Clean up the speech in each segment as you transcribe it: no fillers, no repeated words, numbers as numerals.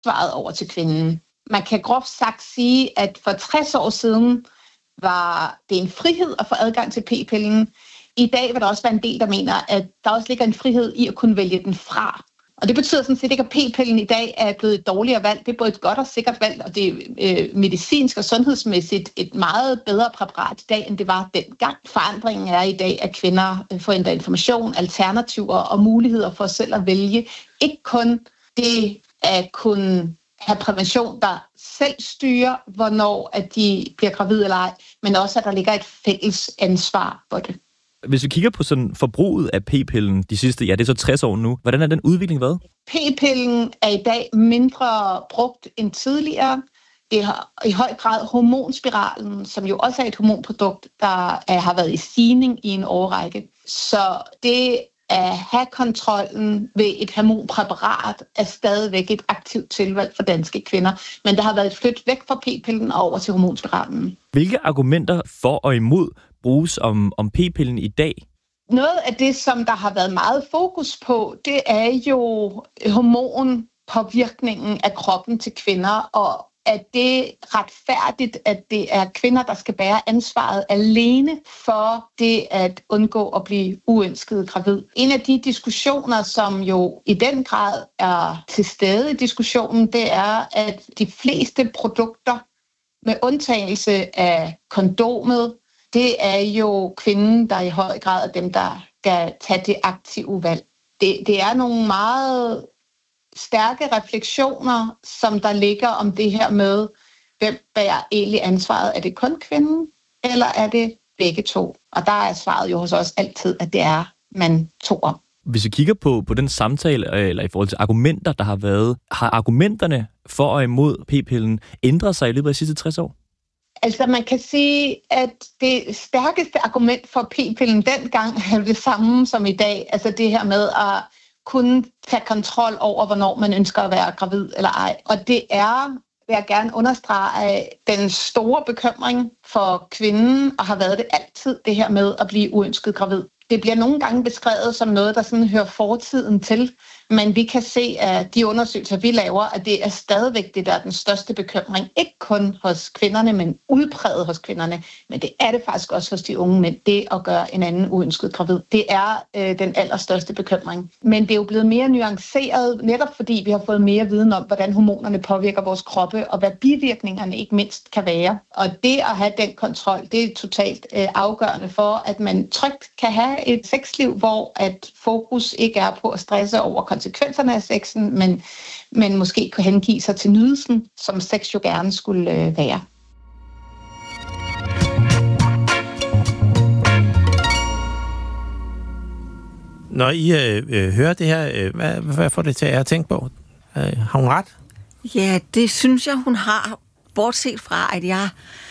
ansvaret over til kvinden. Man kan groft sagt sige, at for 60 år siden var det en frihed at få adgang til p-pillen. I dag vil der også være en del, der mener, at der også ligger en frihed i at kunne vælge den fra. Og det betyder sådan set ikke, at p-pillen i dag er blevet et dårligere valg. Det er både et godt og sikkert valg, og det er medicinsk og sundhedsmæssigt et meget bedre præparat i dag, end det var dengang. Forandringen er i dag, at kvinder får ændret information, alternativer og muligheder for selv at vælge. Ikke kun det at kunne have prævention, der selv styrer, hvornår at de bliver gravide eller ej, men også, at der ligger et fælles ansvar for det. Hvis vi kigger på sådan forbruget af p-pillen de sidste, det er så 60 år nu, hvordan er den udvikling været? P-pillen er i dag mindre brugt end tidligere. Det har i høj grad hormonspiralen, som jo også er et hormonprodukt, der har været i stigning i en årrække. Så det at have kontrollen ved et hormonpræparat er stadigvæk et aktivt tilvalg for danske kvinder. Men der har været et flyt væk fra p-pillen og over til hormonspiralen. Hvilke argumenter for og imod bruges om p-pillen i dag? Noget af det, som der har været meget fokus på, det er jo hormonpåvirkningen af kroppen til kvinder, og at det er retfærdigt, at det er kvinder, der skal bære ansvaret alene for det at undgå at blive uønsket gravid. En af de diskussioner, som jo i den grad er til stede i diskussionen, det er, at de fleste produkter, med undtagelse af kondomet, det er jo kvinden, der i høj grad er dem, der skal tage det aktive valg. Det er nogle meget stærke refleksioner, som der ligger om det her med, hvem bærer egentlig ansvaret. Er det kun kvinden, eller er det begge to? Og der er svaret jo hos os altid, at det er man to om. Hvis vi kigger på den samtale, eller i forhold til argumenter, der har været, har argumenterne for og imod p-pillen ændret sig i løbet af de sidste 60 år? Altså man kan sige, at det stærkeste argument for p-pillen dengang er det samme som i dag. Altså det her med at kunne tage kontrol over, hvornår man ønsker at være gravid eller ej. Og det er, vil jeg gerne understrege, den store bekymring for kvinden, og har været det altid, det her med at blive uønsket gravid. Det bliver nogle gange beskrevet som noget, der sådan hører fortiden til, men vi kan se af de undersøgelser, vi laver, at det er stadigvæk det, der er den største bekymring. Ikke kun hos kvinderne, men udpræget hos kvinderne. Men det er det faktisk også hos de unge mænd. Det at gøre en anden uønsket gravid, det er den allerstørste bekymring. Men det er jo blevet mere nuanceret, netop fordi vi har fået mere viden om, hvordan hormonerne påvirker vores kroppe, og hvad bivirkningerne ikke mindst kan være. Og det at have den kontrol, det er totalt afgørende for, at man trygt kan have et sexliv, hvor at fokus ikke er på at stresse over konsekvenserne af sexen, men måske kunne hengive sig til nydelsen, som sex jo gerne skulle være. Når I hører det her, hvad får det til at tænke på? Har hun ret? Ja, det synes jeg, hun har. Bortset fra, at jeg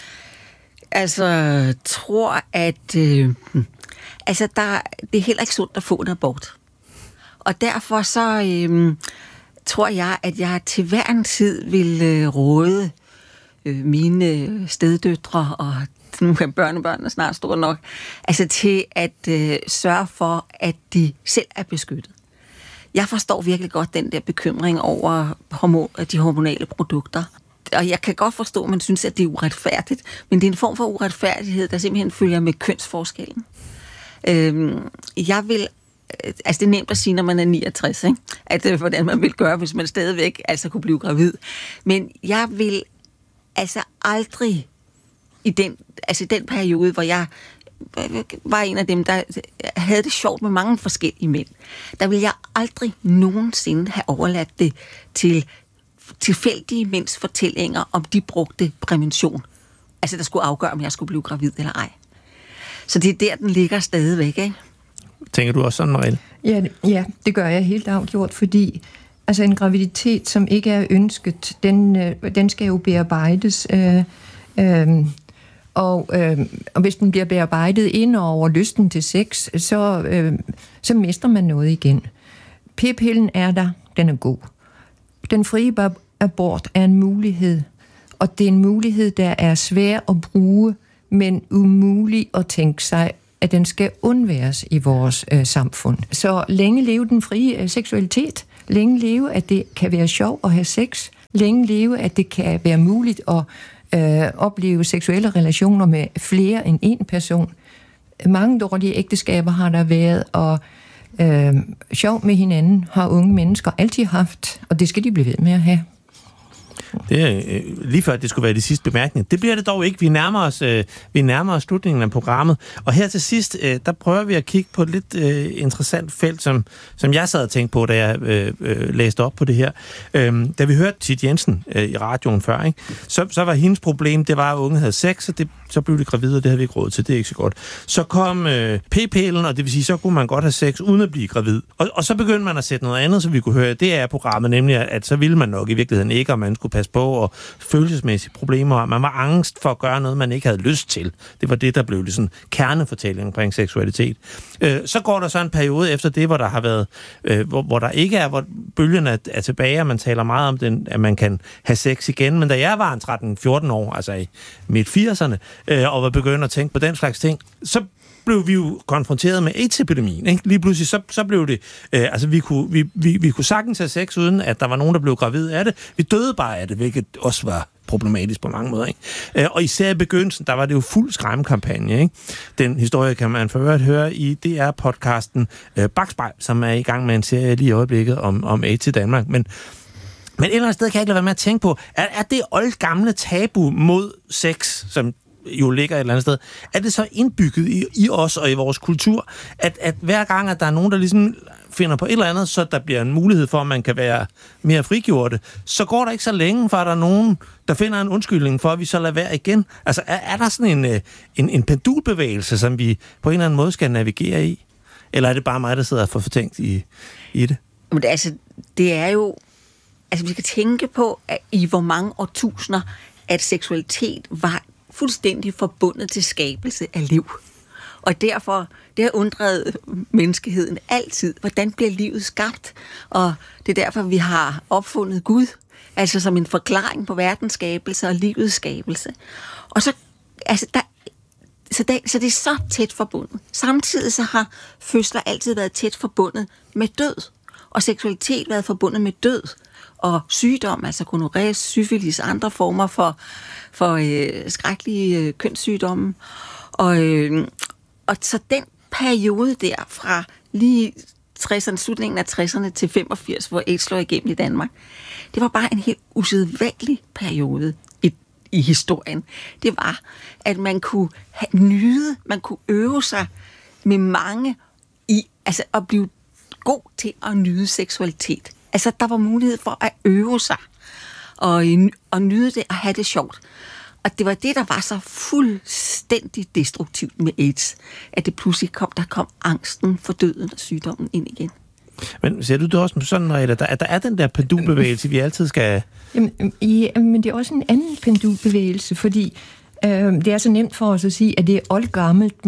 tror, at det er heller ikke sundt at få en abort. Og derfor så tror jeg, at jeg til hver en tid vil råde mine steddøtre, og nu er børnebørnene snart store nok, til at sørge for, at de selv er beskyttet. Jeg forstår virkelig godt den der bekymring over de hormonale produkter. Og jeg kan godt forstå, at man synes, at det er uretfærdigt, men det er en form for uretfærdighed, der simpelthen følger med kønsforskellen. Jeg vil det er nemt at sige, når man er 69, ikke? Hvordan man vil gøre, hvis man stadigvæk kunne blive gravid. Men jeg vil aldrig i den periode, hvor jeg var en af dem, der havde det sjovt med mange forskellige mænd, der vil jeg aldrig nogensinde have overladt det til tilfældige mænds fortællinger, om de brugte prævention. Der skulle afgøre, om jeg skulle blive gravid eller ej. Så det er der, den ligger stadigvæk, ikke? Tænker du også sådan, Marielle? Ja, det gør jeg helt afgjort, fordi en graviditet, som ikke er ønsket, den skal jo bearbejdes. Og hvis den bliver bearbejdet ind over lysten til sex, så mister man noget igen. P-pillen er der, den er god. Den frie abort er en mulighed, og det er en mulighed, der er svær at bruge, men umulig at tænke sig, at den skal undværes i vores samfund. Så længe leve den frie seksualitet, længe leve, at det kan være sjovt at have sex, længe leve, at det kan være muligt at opleve seksuelle relationer med flere end én person. Mange dårlige ægteskaber har der været, og sjov med hinanden har unge mennesker altid haft, og det skal de blive ved med at have. Det er lige før, det skulle være de sidste bemærkninger. Det bliver det dog ikke. Vi nærmer os slutningen af programmet. Og her til sidst, der prøver vi at kigge på et lidt interessant felt, som jeg sad og tænkte på, da jeg læste op på det her. Da vi hørte Thit Jensen i radioen før, ikke? Så var hendes problem, det var, at unge havde sex, og så blev de gravide, og det havde vi ikke råd til. Det er ikke så godt. Så kom p-pillen, og det vil sige, så kunne man godt have sex uden at blive gravid. Og så begyndte man at sætte noget andet, som vi kunne høre. Det er programmet, nemlig at så ville man nok i virkeligheden ikke, og man skulle passe på, og følelsesmæssige problemer, og man var angst for at gøre noget, man ikke havde lyst til. Det var det, der blev det sådan kernefortælling omkring seksualitet. Så går der så en periode efter det, hvor der har været, hvor der ikke er, hvor bølgerne er tilbage, og man taler meget om den, at man kan have sex igen. Men da jeg var en 13-14 år, altså i midt-80'erne, og var begyndt at tænke på den slags ting, så blev vi jo konfronteret med AIDS-epidemien. Ikke? Lige pludselig så blev det... altså, vi kunne sagtens have sex, uden at der var nogen, der blev gravid af det. Vi døde bare af det, hvilket også var problematisk på mange måder. Ikke? Og især i begyndelsen, der var det jo fuld skræmmekampagne. Ikke? Den historie kan man for øvrigt høre i DR-podcasten Bakspejl, som er i gang med en serie lige i øjeblikket om AIDS i Danmark. Men et eller andet sted kan jeg ikke lade være med at tænke på, er det oldgamle tabu mod sex, som jo ligger et eller andet sted, er det så indbygget i os og i vores kultur, at hver gang, at der er nogen, der ligesom finder på et eller andet, så der bliver en mulighed for, at man kan være mere frigjorte, så går der ikke så længe, for der er nogen, der finder en undskyldning for, at vi så lader være igen. Altså, er der sådan en pendulbevægelse, som vi på en eller anden måde skal navigere i? Eller er det bare mig, der sidder for fortænkt i det? Men det er jo... Altså, vi skal tænke på, at i hvor mange årtusinder, at seksualitet var fuldstændig forbundet til skabelse af liv. Og derfor, det har undret menneskeheden altid, hvordan bliver livet skabt? Og det er derfor, vi har opfundet Gud, altså som en forklaring på verdens skabelse og livets skabelse. Og så, altså, så det er så tæt forbundet. Samtidig så har fødsler altid været tæt forbundet med død, og seksualitet været forbundet med død og sygdom, altså gonorrhea, syfilis, andre former for skrækkelige kønssygdomme. Og så den periode der fra lige 60'erne, slutningen af 60'erne til 85, hvor AIDS slår igennem i Danmark, det var bare en helt usædvanlig periode i historien. Det var, at man kunne nyde, man kunne øve sig med mange i, altså at blive god til at nyde seksualitet. Altså, der var mulighed for at øve sig og nyde det og have det sjovt. Og det var det, der var så fuldstændig destruktivt med AIDS, at det pludselig kom angsten for døden og sygdommen ind igen. Men ser du det også sådan, at der er den der pendulbevægelse, vi altid skal... Men det er også en anden pendulbevægelse, fordi det er så nemt for os at sige, at det er oldgammelt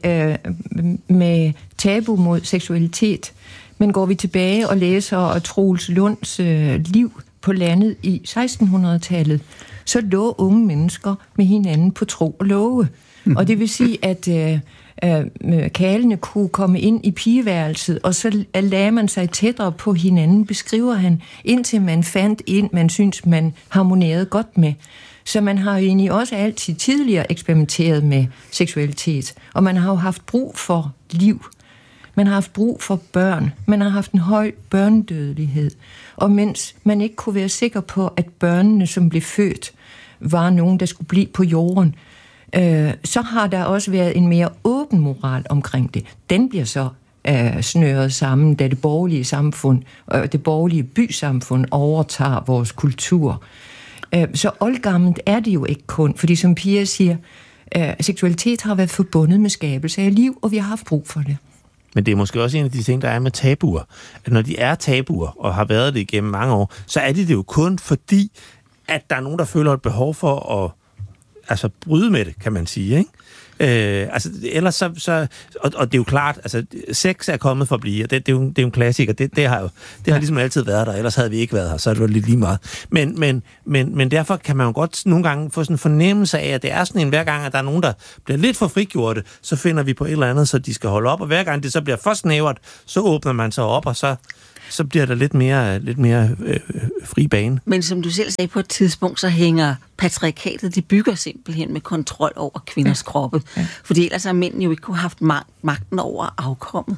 med tabu mod seksualitet. Men går vi tilbage og læser Troels Lunds liv på landet i 1600-tallet, så lå unge mennesker med hinanden på tro og love. Og det vil sige, at karlene kunne komme ind i pigeværelset, og så lagde man sig tættere på hinanden, beskriver han, indtil man fandt en, man synes, man harmonerede godt med. Så man har jo egentlig også altid tidligere eksperimenteret med seksualitet, og man har jo haft brug for liv. Man har haft brug for børn. Man har haft en høj børnedødelighed. Og mens man ikke kunne være sikker på, at børnene, som blev født, var nogen, der skulle blive på jorden, så har der også været en mere åben moral omkring det. Den bliver så snøret sammen, da det borgerlige samfund, det borgerlige bysamfund overtager vores kultur. Så oldgammelt er det jo ikke kun, fordi som Pia siger, seksualitet har været forbundet med skabelse af liv, og vi har haft brug for det. Men det er måske også en af de ting, der er med tabuer. At når de er tabuer, og har været det igennem mange år, så er det jo kun fordi, at der er nogen, der føler et behov for at bryde med det, kan man sige, ikke? Ellers så og det er jo klart, altså sex er kommet for at blive, og det er jo en klassiker. Det har ligesom altid været der, ellers havde vi ikke været her, så er det jo lidt lige meget. Men derfor kan man jo godt nogle gange få sådan en fornemmelse af, at det er sådan en, hver gang, at der er nogen, der bliver lidt for frigjorte, så finder vi på et eller andet, så de skal holde op, og hver gang det så bliver for snævert, så åbner man sig op, og så så bliver der lidt mere fri bane. Men som du selv sagde, på et tidspunkt, så hænger patriarkatet, de bygger simpelthen med kontrol over kvinders kroppe. Ja. Fordi ellers har mænd jo ikke kunne have haft magten over afkommet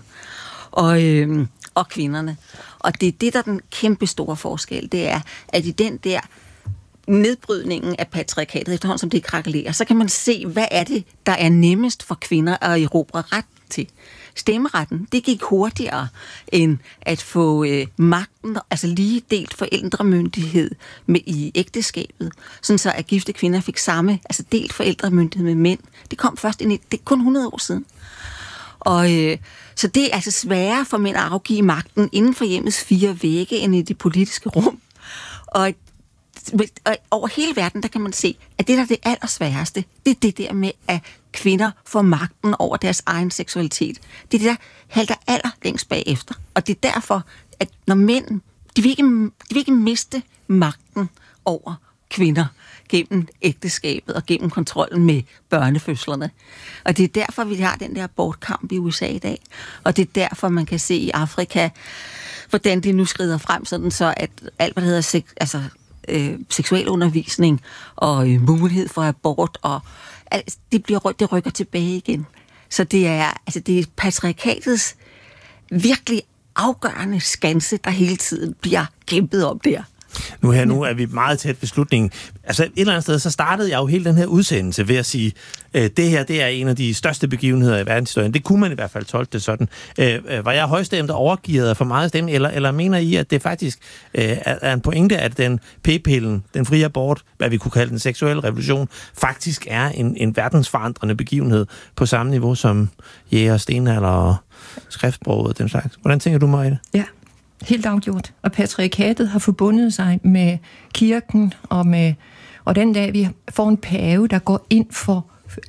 og kvinderne. Og det er det, der er den kæmpe store forskel. Det er, at i den der nedbrydningen af patriarkatet, efterhånden som det krakelerer, så kan man se, hvad er det, der er nemmest for kvinder at erobre ret til. Stemmeretten, det gik hurtigere end at få magten, altså lige delt forældremyndighed i ægteskabet, sådan så at gifte kvinder fik samme, altså delt forældremyndighed med mænd. Det kom først det er kun 100 år siden. Og så det er altså sværere for mænd at afgive magten inden for hjemmets 4 vægge end i det politiske rum. Og over hele verden, der kan man se, at det, der er det allersværeste, det er det der med, at kvinder får magten over deres egen seksualitet. Det er det, der halter allerlængst bagefter. Og det er derfor, at når mænd, de vil ikke miste magten over kvinder gennem ægteskabet og gennem kontrollen med børnefødslerne. Og det er derfor, vi har den der abortkamp i USA i dag. Og det er derfor, man kan se i Afrika, hvordan det nu skrider frem, sådan så at alt, hvad der hedder seksualundervisning og mulighed for abort, og det rykker tilbage igen. Så det er patriarkatets virkelig afgørende skanse, der hele tiden bliver kæmpet om der. Nu er vi meget tæt ved slutningen. Altså et eller andet sted, så startede jeg jo hele den her udsendelse ved at sige, det her, det er en af de største begivenheder i verdenshistorien. Det kunne man i hvert fald tolke det sådan. Var jeg højstemt og overgivet for meget stemme, eller mener I, at det faktisk er en pointe, at den p-pillen, den frie abort, hvad vi kunne kalde den seksuelle revolution, faktisk er en verdensforandrende begivenhed på samme niveau som jæger, stenalder og skriftsproget og den slags? Hvordan tænker du, Mariette? Ja. Helt afgjort. Og patriarkatet har forbundet sig med kirken og den dag, vi får en pave, der går ind for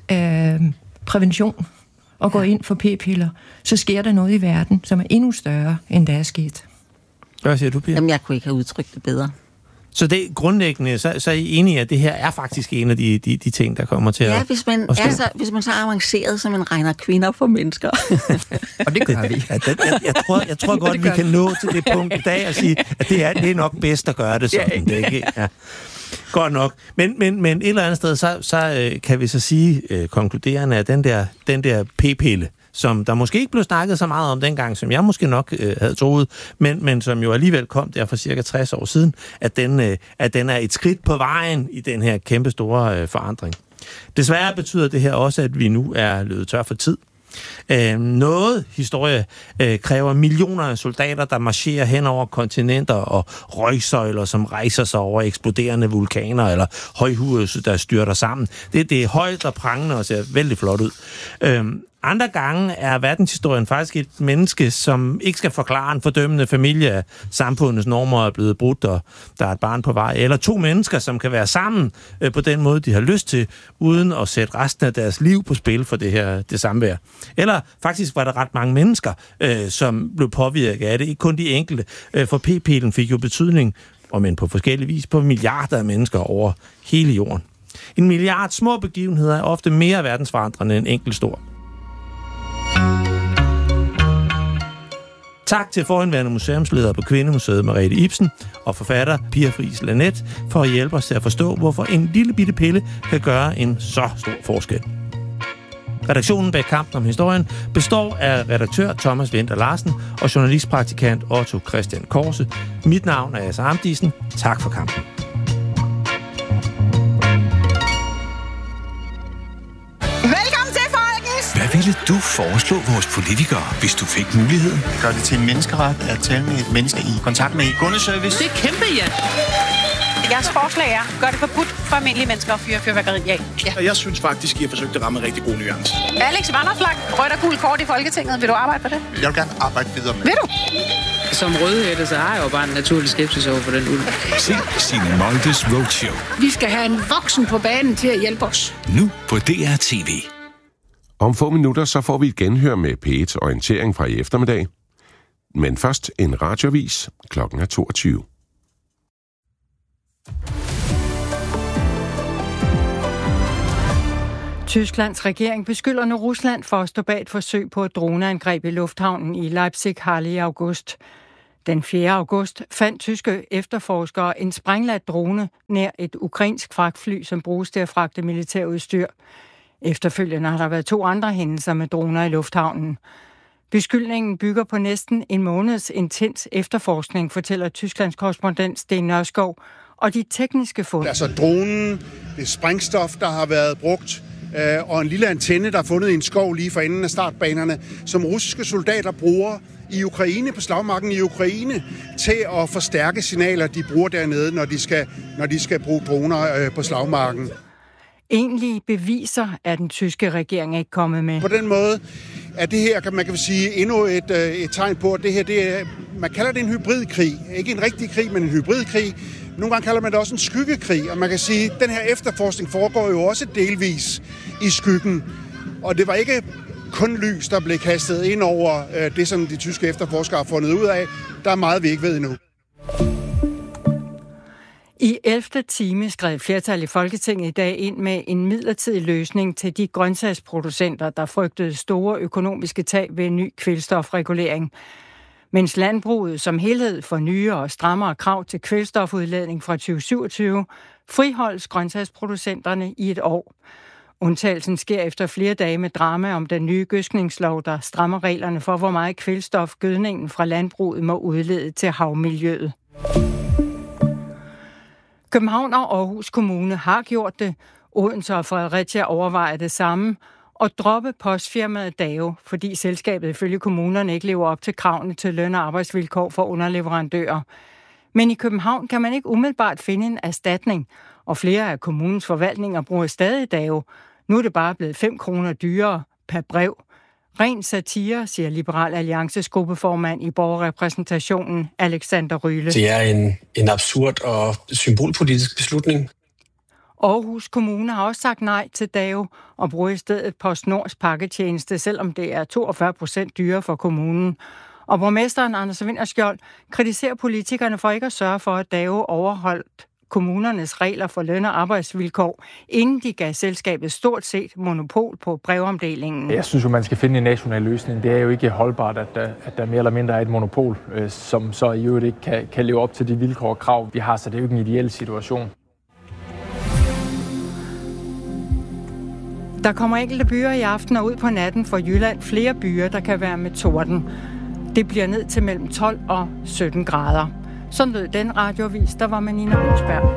prævention og går ind for p-piller, så sker der noget i verden, som er endnu større, end der er sket. Hvad siger du, Pia? Jamen, jeg kunne ikke have udtrykt det bedre. Så det grundlæggende, så er I enige, at det her er faktisk en af de ting, der kommer til at hvis man så er avanceret, så man regner kvinder for mennesker. Og det gør vi. Jeg tror godt, vi kan nå til det punkt i dag og sige, at det er nok bedst at gøre det sådan. Det, ikke? Ja. Godt nok. Men et eller andet sted, så kan vi så sige, konkluderende, at den der p-pille, som der måske ikke blev snakket så meget om dengang, som jeg måske nok havde troet, men som jo alligevel kom der for cirka 60 år siden, at den er et skridt på vejen i den her kæmpe store forandring. Desværre betyder det her også, at vi nu er løbet tør for tid. Noget historie kræver millioner af soldater, der marcherer hen over kontinenter, og røgsøjler, som rejser sig over eksploderende vulkaner, eller højhuse, der styrter sammen. Det er højt og prangende og ser vældig flot ud. Andre gange er verdenshistorien faktisk et menneske, som ikke skal forklare en fordømmende familie, at samfundets normer er blevet brudt, og der er et barn på vej. Eller 2 mennesker, som kan være sammen på den måde, de har lyst til, uden at sætte resten af deres liv på spil for det samvær. Eller faktisk var der ret mange mennesker, som blev påvirket af det. Ikke kun de enkelte, for p-pillen fik jo betydning, om end på forskellig vis, på milliarder af mennesker over hele jorden. 1 milliard små begivenheder er ofte mere verdensforandrende end enkelt stor. Tak til forhenværende museumsleder på Kvindemuseet Merete Ibsen og forfatter Pia Fris Lanet for at hjælpe os til at forstå, hvorfor en lille bitte pille kan gøre en så stor forskel. Redaktionen bag Kampen om historien består af redaktør Thomas Winther Larsen og journalistpraktikant Otto Christian Korse. Mit navn er Asser Amdisen. Tak for kampen. Hvad ville du foreslå vores politikere, hvis du fik muligheden? Gør det til en menneskeret at tale med et menneske i kontakt med kundeservice. Det er kæmpe, ja. Jeres forslag er, gør det forbudt for almindelige mennesker at fyre fyrværkeri af. Ja. Jeg synes faktisk, I har forsøgt at ramme en rigtig god nuance. Alex Vanopslagh, rødt og gult kort i Folketinget. Vil du arbejde for det? Jeg vil gerne arbejde videre med. Vil du? Som rødhætte, så har jeg jo bare en naturlig skepsis over for den ulv. Se Signe Moldes Roadshow. Vi skal have en voksen på banen til at hjælpe os. Nu på DR-TV. Om få minutter så får vi et genhør med P1's orientering fra i eftermiddag. Men først en radioavis. Klokken er 22. Tysklands regering beskylder nu Rusland for at stå bag et forsøg på et droneangreb i lufthavnen i Leipzig-Halle i august. Den 4. august fandt tyske efterforskere en sprængladt drone nær et ukrainsk fragtfly, som bruges til at fragte militærudstyr. Efterfølgende har der været 2 andre hændelser med droner i lufthavnen. Beskyldningen bygger på næsten en måneds intens efterforskning, fortæller Tysklands korrespondent Sten Nørskov, og de tekniske fund. Altså dronen, det sprængstof, der har været brugt, og en lille antenne, der er fundet i en skov lige for enden af startbanerne, som russiske soldater bruger i Ukraine, på slagmarken i Ukraine, til at forstærke signaler, de bruger dernede, når de skal bruge droner på slagmarken. Egentlige beviser er den tyske regering ikke kommet med. På den måde er det her, man kan sige, endnu et tegn på, at det her, man kalder det en hybridkrig. Ikke en rigtig krig, men en hybridkrig. Nogle gange kalder man det også en skyggekrig, og man kan sige, at den her efterforskning foregår jo også delvis i skyggen. Og det var ikke kun lys, der blev kastet ind over det, som de tyske efterforskere har fundet ud af. Der er meget, vi ikke ved endnu. I 11. time skrev flertal i Folketinget i dag ind med en midlertidig løsning til de grøntsagsproducenter, der frygtede store økonomiske tab ved en ny kvælstofregulering. Mens landbruget som helhed får nye og strammere krav til kvælstofudledning fra 2027, friholdes grøntsagsproducenterne i et år. Undtagelsen sker efter flere dage med drama om den nye gødskningslov, der strammer reglerne for, hvor meget kvælstof gødningen fra landbruget må udlede til havmiljøet. København og Aarhus Kommune har gjort det. Odense og Fredericia overvejer det samme og droppe postfirmaet DAO, fordi selskabet ifølge kommunerne ikke lever op til kravene til løn- og arbejdsvilkår for underleverandører. Men i København kan man ikke umiddelbart finde en erstatning, og flere af kommunens forvaltninger bruger stadig DAO. Nu er det bare blevet 5 kroner dyrere per brev. Ren satire, siger Liberal Alliances gruppeformand i borgerrepræsentationen, Alexander Ryle. Det er en absurd og symbolpolitisk beslutning. Aarhus Kommune har også sagt nej til DAO og bruger i stedet PostNords pakketjeneste, selvom det er 42% dyrere for kommunen. Og borgmesteren Anders Vinterskjold kritiserer politikerne for ikke at sørge for, at DAO overholdt kommunernes regler for løn- og arbejdsvilkår, inden de gav selskabet stort set monopol på brevomdelingen. Jeg synes jo, man skal finde en national løsning. Det er jo ikke holdbart, at der mere eller mindre er et monopol, som så i øvrigt ikke kan leve op til de vilkår og krav, vi har, så det er jo ikke en ideel situation. Der kommer enkelte byer i aften og ud på natten for Jylland. Flere byer, der kan være med torden. Det bliver ned til mellem 12 og 17 grader. Sådan lød den radioavis, der var med Nina Rosberg.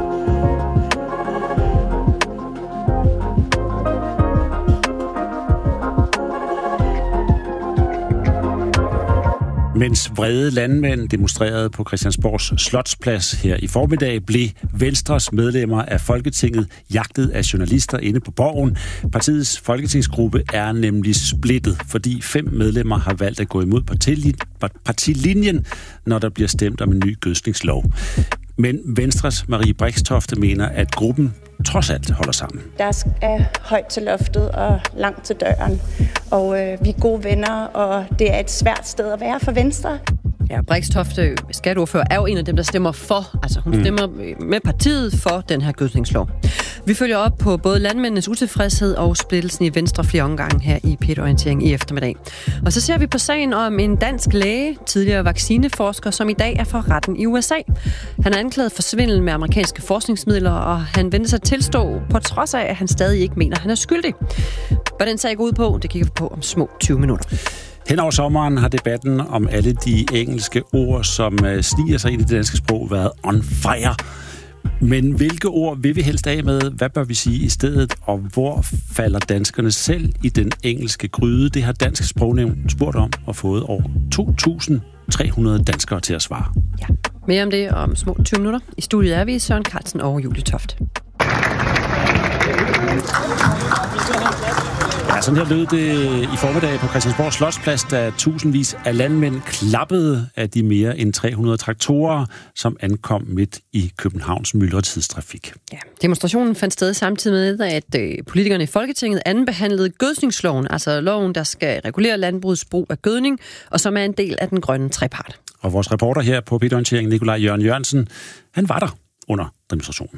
Mens vrede landmænd demonstrerede på Christiansborgs Slotsplads her i formiddag, blev Venstres medlemmer af Folketinget jagtet af journalister inde på Borgen. Partiets folketingsgruppe er nemlig splittet, fordi 5 medlemmer har valgt at gå imod partilinjen, når der bliver stemt om en ny gødskningslov. Men Venstres Marie Brixtofte mener, at gruppen trods alt holder sammen. Der er højt til loftet og langt til døren, og vi er gode venner, og det er et svært sted at være for Venstre. Ja, Brixtofte, skatteordfører, er jo en af dem, der stemmer for. Altså hun stemmer med partiet for den her gødskningslov. Vi følger op på både landmændenes utilfredshed og splittelsen i Venstre flere omgange her i P1-orientering i eftermiddag. Og så ser vi på sagen om en dansk læge, tidligere vaccineforsker, som i dag er for retten i USA. Han er anklaget for svindel med amerikanske forskningsmidler, og han venter sig at tilstå, på trods af, at han stadig ikke mener, at han er skyldig. Hvad den sag går ud på, det kigger vi på om små 20 minutter. Hen over sommeren har debatten om alle de engelske ord, som sniger sig ind i det danske sprog, været on fire. Men hvilke ord vil vi helst af med? Hvad bør vi sige i stedet? Og hvor falder danskerne selv i den engelske gryde? Det har Dansk Sprognævn spurgt om og fået over 2.300 danskere til at svare. Ja, mere om det om små 20 minutter. I studiet er vi Søren Carlsen og Julie Toft. Ja, sådan her lød det i formiddag på Christiansborg Slotsplads, da tusindvis af landmænd klappede af de mere end 300 traktorer, som ankom midt i Københavns myldretidstrafik. Ja, demonstrationen fandt sted samtidig med, at politikerne i Folketinget andenbehandlede gødskningsloven, altså loven, der skal regulere landbrugets brug af gødning, og som er en del af den grønne trepart. Og vores reporter her på P1-orienteringen, Nikolaj Jørgen Jørgensen, han var der under demonstrationen.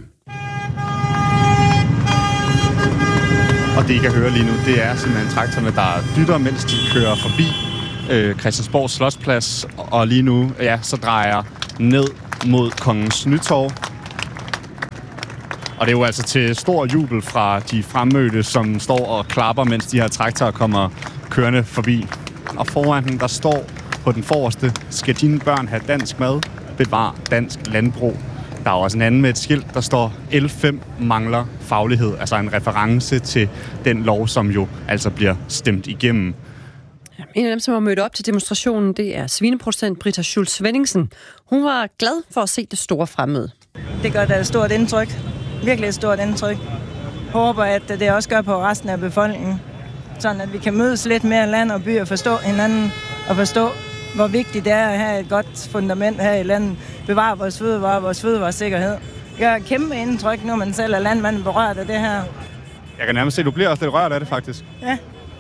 Og det, I kan høre lige nu, det er simpelthen traktorerne, der dytter, mens de kører forbi. Christiansborg Slotsplads, og lige nu, så drejer jeg ned mod Kongens Nytorv. Og det er jo altså til stor jubel fra de fremmødte, som står og klapper, mens de her traktorer kommer kørende forbi. Og foran den, der står på den forreste: skal dine børn have dansk mad? Bevar dansk landbrug. Der er også en anden med et skilt, der står: L5 mangler faglighed. Altså en reference til den lov, som jo altså bliver stemt igennem. En af dem, som har mødt op til demonstrationen, det er svineproducent Britta Schultz-Svenningsen. Hun var glad for at se det store fremmøde. Det gør da et stort indtryk. Virkelig et stort indtryk. Håber, at det også gør på resten af befolkningen. Sådan at vi kan mødes lidt mere land og by og forstå hinanden. Og forstå, hvor vigtigt det er at have et godt fundament her i landet. Bevare vores fødevaresikkerhed. Det gør et kæmpe indtryk, når man selv er landmanden berørt af det her. Jeg kan nærmest se, at du bliver også lidt rørt af det, faktisk. Ja.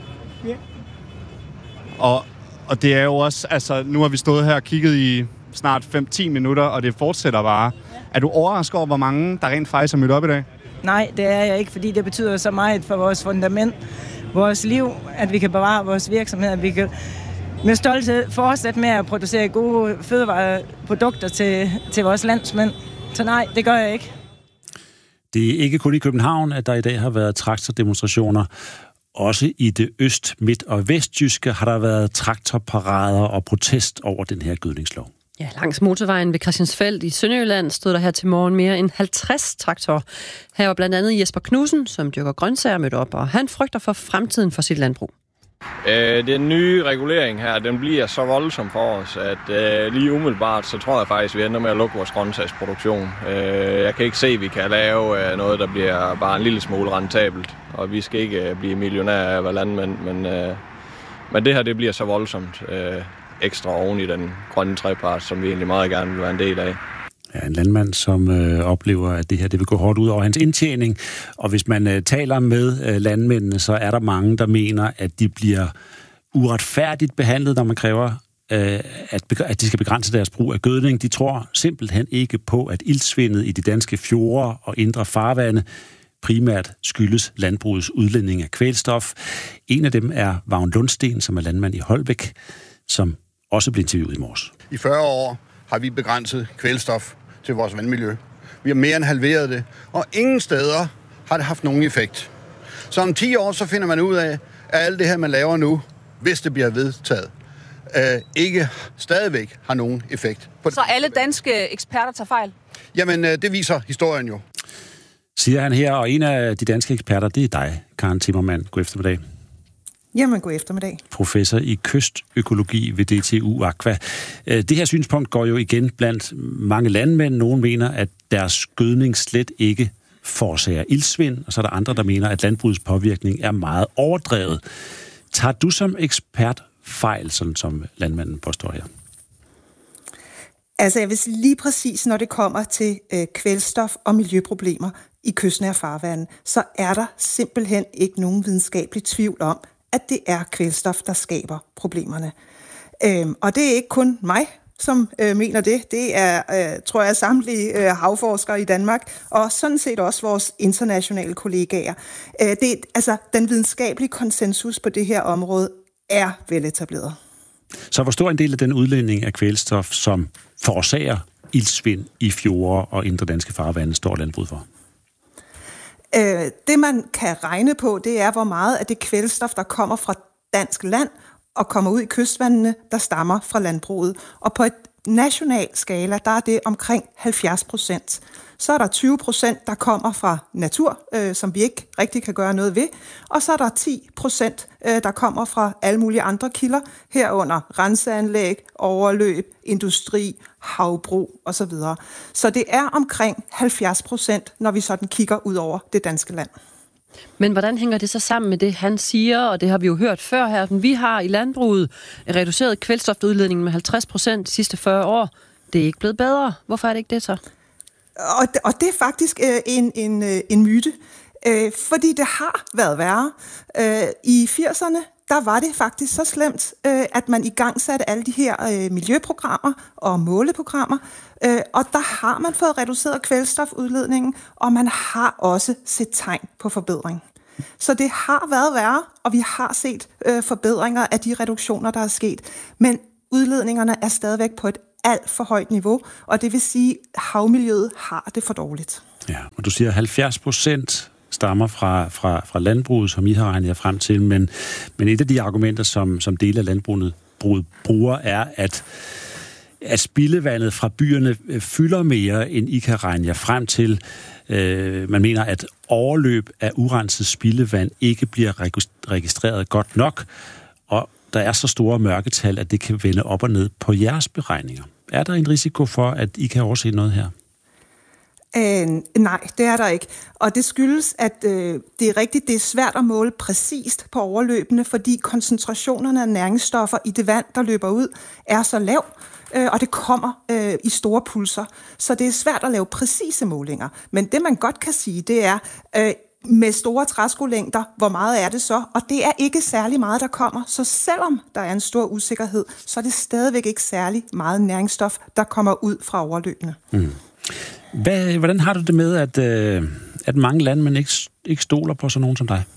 Og det er jo også, altså nu har vi stået her og kigget i snart 5-10 minutter, og det fortsætter bare. Er du overrasket over, hvor mange der rent faktisk er mødt op i dag? Nej, det er jeg ikke, fordi det betyder så meget for vores fundament, vores liv, at vi kan bevare vores virksomhed, at vi kan med stolthed fortsætte med at producere gode fødevareprodukter til vores landsmænd. Så nej, det gør jeg ikke. Det er ikke kun i København, at der i dag har været traktordemonstrationer. Også i det øst-, midt- og vestjyske har der været traktorparader og protest over den her gødningslov. Ja, langs motorvejen ved Christiansfeld i Sønderjylland stod der her til morgen mere end 50 traktorer. Her var blandt andet Jesper Knudsen, som dyrker grøntsager, mødt op, og han frygter for fremtiden for sit landbrug. Den nye regulering her, den bliver så voldsom for os, at lige umiddelbart, så tror jeg faktisk, at vi ender med at lukke vores grøntsagsproduktion. Jeg kan ikke se, at vi kan lave noget, der bliver bare en lille smule rentabelt, og vi skal ikke blive millionærer af at være landmænd, men det her, det bliver så voldsomt ekstra oven i den grønne trepart, som vi egentlig meget gerne vil være en del af. Ja, en landmand, som oplever, at det her det vil gå hårdt ud over hans indtjening. Og hvis man taler med landmændene, så er der mange, der mener, at de bliver uretfærdigt behandlet, når man kræver, at de skal begrænse deres brug af gødning. De tror simpelthen ikke på, at iltsvindet i de danske fjorde og indre farvande primært skyldes landbrugets udledning af kvælstof. En af dem er Vagn Lundsten, som er landmand i Holbæk, som også blev interviewet i morges. I 40 år har vi begrænset kvælstof til vores vandmiljø. Vi har mere end halveret det, og ingen steder har det haft nogen effekt. Så om 10 år, så finder man ud af, at alt det her, man laver nu, hvis det bliver vedtaget, ikke stadigvæk har nogen effekt. Så alle danske eksperter tager fejl? Jamen, det viser historien jo. Siger han her, og en af de danske eksperter, det er dig, Karen Timmermann. God eftermiddag. Jamen, god eftermiddag. Professor i kystøkologi ved DTU Aqua. Det her synspunkt går jo igen blandt mange landmænd. Nogle mener, at deres gødning slet ikke forårsager iltsvind, og så er der andre, der mener, at landbrugets påvirkning er meget overdrevet. Tager du som ekspert fejl, sådan som landmanden påstår her? Altså, jeg vil sige lige præcis, når det kommer til kvælstof og miljøproblemer i kystnære farvande, så er der simpelthen ikke nogen videnskabelig tvivl om, at det er kvælstof, der skaber problemerne. Og det er ikke kun mig, som mener det. Det er, tror jeg, samtlige havforskere i Danmark, og sådan set også vores internationale kollegaer. Altså, den videnskabelige konsensus på det her område er veletableret. Så hvor stor en del af den udledning af kvælstof, som forårsager iltsvind i fjorde og indre danske farvande, står landbruget for? Det, man kan regne på, det er, hvor meget af det kvælstof, der kommer fra dansk land og kommer ud i kystvandene, der stammer fra landbruget. Og på et national skala, der er det omkring 70%. Så er der 20%, der kommer fra natur, som vi ikke rigtig kan gøre noget ved. Og så er der 10%, der kommer fra alle mulige andre kilder, herunder renseanlæg, overløb, industri, havbrug osv. Så det er omkring 70%, når vi sådan kigger ud over det danske land. Men hvordan hænger det så sammen med det, han siger, og det har vi jo hørt før her, vi har i landbruget reduceret kvælstofudledningen med 50% de sidste 40 år. Det er ikke blevet bedre. Hvorfor er det ikke det så? Og det er faktisk en myte, fordi det har været værre. I 80'erne, der var det faktisk så slemt, at man igangsatte alle de her miljøprogrammer og måleprogrammer, og der har man fået reduceret kvælstofudledningen, og man har også set tegn på forbedring. Så det har været værre, og vi har set forbedringer af de reduktioner, der er sket. Men udledningerne er stadigvæk på et alt for højt niveau, og det vil sige, at havmiljøet har det for dårligt. Ja, og du siger 70% stammer fra landbruget, som I har regnet jer frem til, men et af de argumenter, som dele af landbruget bruger, er, at spildevandet fra byerne fylder mere, end I kan regne jer frem til. Man mener, at overløb af urenset spildevand ikke bliver registreret godt nok, og der er så store mørketal, at det kan vende op og ned på jeres beregninger. Er der en risiko for, at I kan overse noget her? Nej, det er der ikke. Og det skyldes, at det er rigtigt, det er svært at måle præcist på overløbene, fordi koncentrationerne af næringsstoffer i det vand, der løber ud, er så lav, og det kommer i store pulser. Så det er svært at lave præcise målinger. Men det, man godt kan sige, det er, med store træskolængder, hvor meget er det så? Og det er ikke særlig meget, der kommer. Så selvom der er en stor usikkerhed, så er det stadigvæk ikke særlig meget næringsstof, der kommer ud fra overløbene. Mm. Hvordan har du det med, at mange landmænd ikke stoler på sådan nogen som dig?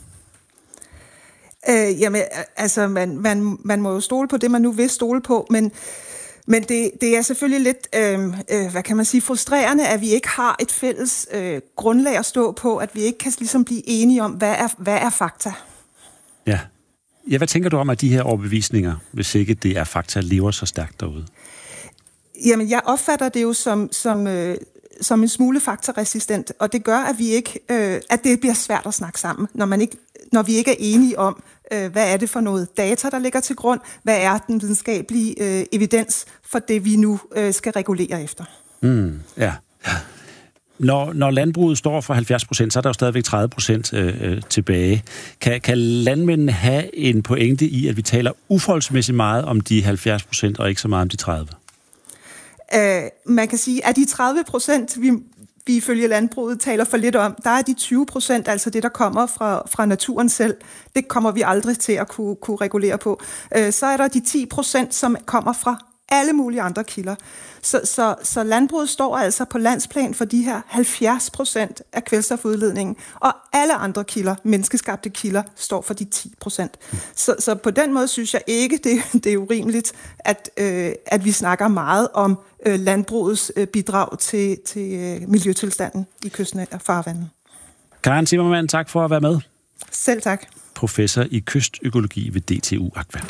Jamen, altså, man må jo stole på det, man nu vil stole på, men det er selvfølgelig lidt, hvad kan man sige, frustrerende, at vi ikke har et fælles grundlag at stå på, at vi ikke kan ligesom blive enige om, hvad er fakta. Ja, hvad tænker du om, at de her overbevisninger, hvis ikke det er fakta, lever så stærkt derude? Jamen, jeg opfatter det jo som en smule faktaresistent, og det gør, at vi ikke, at det bliver svært at snakke sammen, når vi ikke er enige om, hvad er det for noget data, der ligger til grund, hvad er den videnskabelige evidens for det, vi nu skal regulere efter. Ja. Når landbruget står for 70%, så er der jo stadigvæk 30% tilbage. Kan landmændene have en pointe i, at vi taler uforholdsmæssigt meget om de 70% og ikke så meget om de 30%? Man kan sige, at de 30%, vi ifølge landbruget taler for lidt om, der er de 20%, altså det, der kommer fra naturen selv. Det kommer vi aldrig til at kunne regulere på. Så er der de 10%, som kommer fra alle mulige andre kilder. Så landbruget står altså på landsplan for de her 70% af kvælstofudledningen, og alle andre kilder, menneskeskabte kilder, står for de 10%. Så på den måde synes jeg ikke, det er urimeligt, at vi snakker meget om landbrugets bidrag til miljøtilstanden i kysten af farvandet. Karen Zimmermann, tak for at være med. Selv tak. Professor i kystøkologi ved DTU Aqua.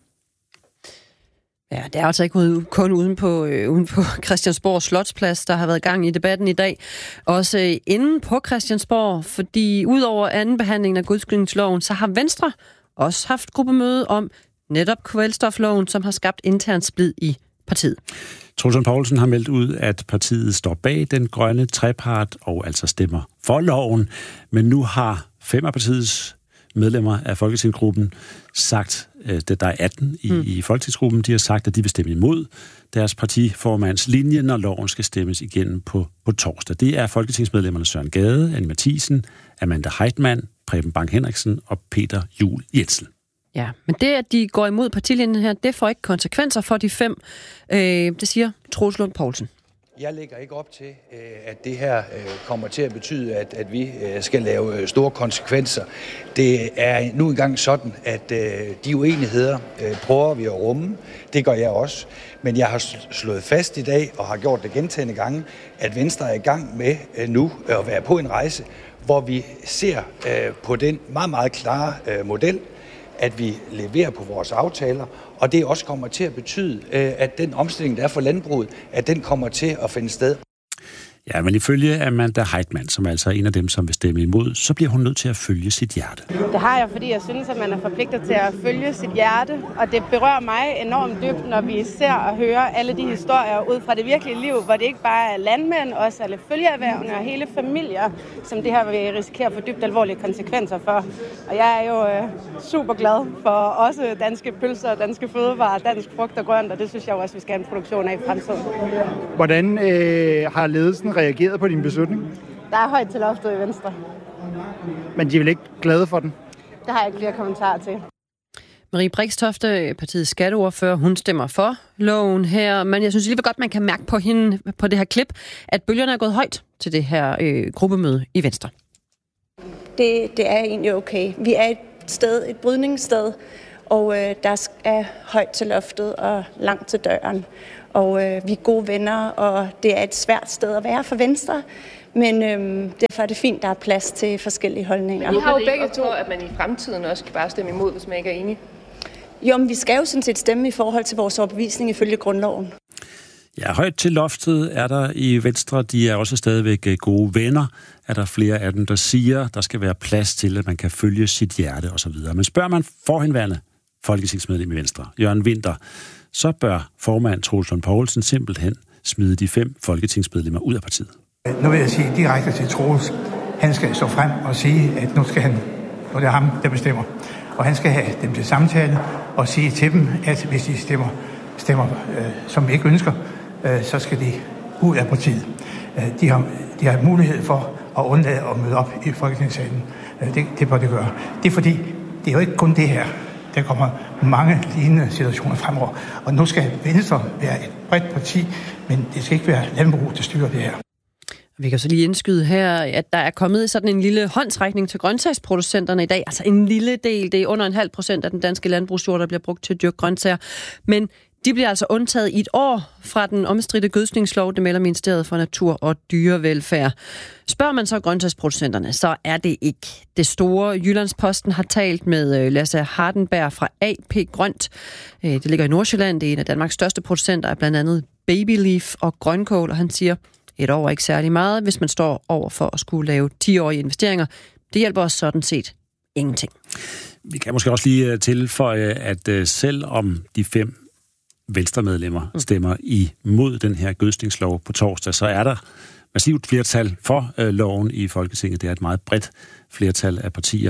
Ja, det er altså ikke kun uden på Christiansborg Slotsplads, der har været gang i debatten i dag. Også inde på Christiansborg, fordi udover anden behandling af godskydningsloven, så har Venstre også haft gruppemøde om netop kvælstofloven, som har skabt intern splid i partiet. Troels Lund Poulsen har meldt ud, at partiet står bag den grønne trepart og altså stemmer for loven, men nu har 5 af partiets medlemmer af Folketingsgruppen sagt, at der er 18 i Folketingsgruppen, de har sagt, at de vil stemme imod deres partiformands linje, når loven skal stemmes igennem på torsdag. Det er folketingsmedlemmerne Søren Gade, Anne Matthiesen, Amanda Heitmann, Preben Bang Henriksen og Peter Juel Jensen. Ja, men det, at de går imod partilinjen her, det får ikke konsekvenser for de 5. Det siger Troels Lund Poulsen. Jeg lægger ikke op til, at det her kommer til at betyde, at vi skal lave store konsekvenser. Det er nu engang sådan, at de uenigheder prøver vi at rumme. Det gør jeg også. Men jeg har slået fast i dag, og har gjort det gentagne gange, at Venstre er i gang med nu at være på en rejse, hvor vi ser på den meget, meget klare model, at vi leverer på vores aftaler, og det også kommer til at betyde, at den omstilling, der er for landbruget, at den kommer til at finde sted. Ja, men ifølge Amanda Heitmann, som altså er en af dem, som vil stemme imod, så bliver hun nødt til at følge sit hjerte. Det har jeg, fordi jeg synes, at man er forpligtet til at følge sit hjerte, og det berører mig enormt dybt, når vi ser og hører alle de historier ud fra det virkelige liv, hvor det ikke bare er landmænd, også alle følgeerhvervene og hele familier, som det her vil risikere for dybt alvorlige konsekvenser for. Og jeg er jo super glad for også danske pølser, danske fødevarer, dansk frugt og grønt, og det synes jeg også, vi skal have en produktion af i fremtiden. Hvordan har ledelsen reageret på din beslutning? Der er højt til loftet i Venstre. Men de er vel ikke glade for den? Det har jeg ikke flere kommentarer til. Marie Brixtofte, partiets skatteordfører, hun stemmer for loven her, men jeg synes lige godt, man kan mærke på hende på det her klip, at bølgerne er gået højt til det her gruppemøde i Venstre. det er egentlig okay. Vi er et brydningssted, og der er højt til loftet og langt til døren. Og vi er gode venner, og det er et svært sted at være for Venstre. Men derfor er det fint, der er plads til forskellige holdninger. Men I har jo begge to, at man i fremtiden også kan bare stemme imod, hvis man ikke er enig. Jo, men vi skal jo sådan set stemme i forhold til vores overbevisning ifølge grundloven. Ja, højt til loftet er der i Venstre. De er også stadigvæk gode venner. Er der flere af dem, der siger, der skal være plads til, at man kan følge sit hjerte osv. Men spørger man forhenværende folketingsmedlem i Venstre, Jørgen Winther, så bør formand Troels Lund Poulsen simpelthen smide de 5 folketingsmedlemmer ud af partiet. Nu vil jeg sige direkte til Troels, han skal stå frem og sige, at nu er det ham, der bestemmer. Og han skal have dem til samtale og sige til dem, at hvis de stemmer som vi ikke ønsker, så skal de ud af partiet. De har mulighed for at undlade at møde op i Folketingssalen. Det bør det gøre. Det er fordi, det er jo ikke kun det her. Der kommer mange lignende situationer fremover. Og nu skal Venstre være et bredt parti, men det skal ikke være landbrug, der styrer det her. Vi kan så lige indskyde her, at der er kommet sådan en lille håndsrækning til grøntsagsproducenterne i dag. Altså en lille del, det er under 0,5% af den danske landbrugsjord, der bliver brugt til at dyrke grøntsager. Men de bliver altså undtaget i et år fra den omstridte gødskningslov, det melder Ministeriet for Natur og Dyrevelfærd. Spørger man så grøntsagsproducenterne, så er det ikke det store. Jyllandsposten har talt med Lasse Hardenberg fra AP Grønt. Det ligger i Nordsjælland, det er en af Danmarks største producenter af blandt andet babyleaf og grønkål, og han siger, et år er ikke særlig meget, hvis man står over for at skulle lave 10-årige investeringer. Det hjælper os sådan set ingenting. Vi kan måske også lige tilføje, at selvom de 5 Venstremedlemmer stemmer imod den her gødskningslov på torsdag, så er der massivt flertal for loven i Folketinget. Det er et meget bredt flertal af partier,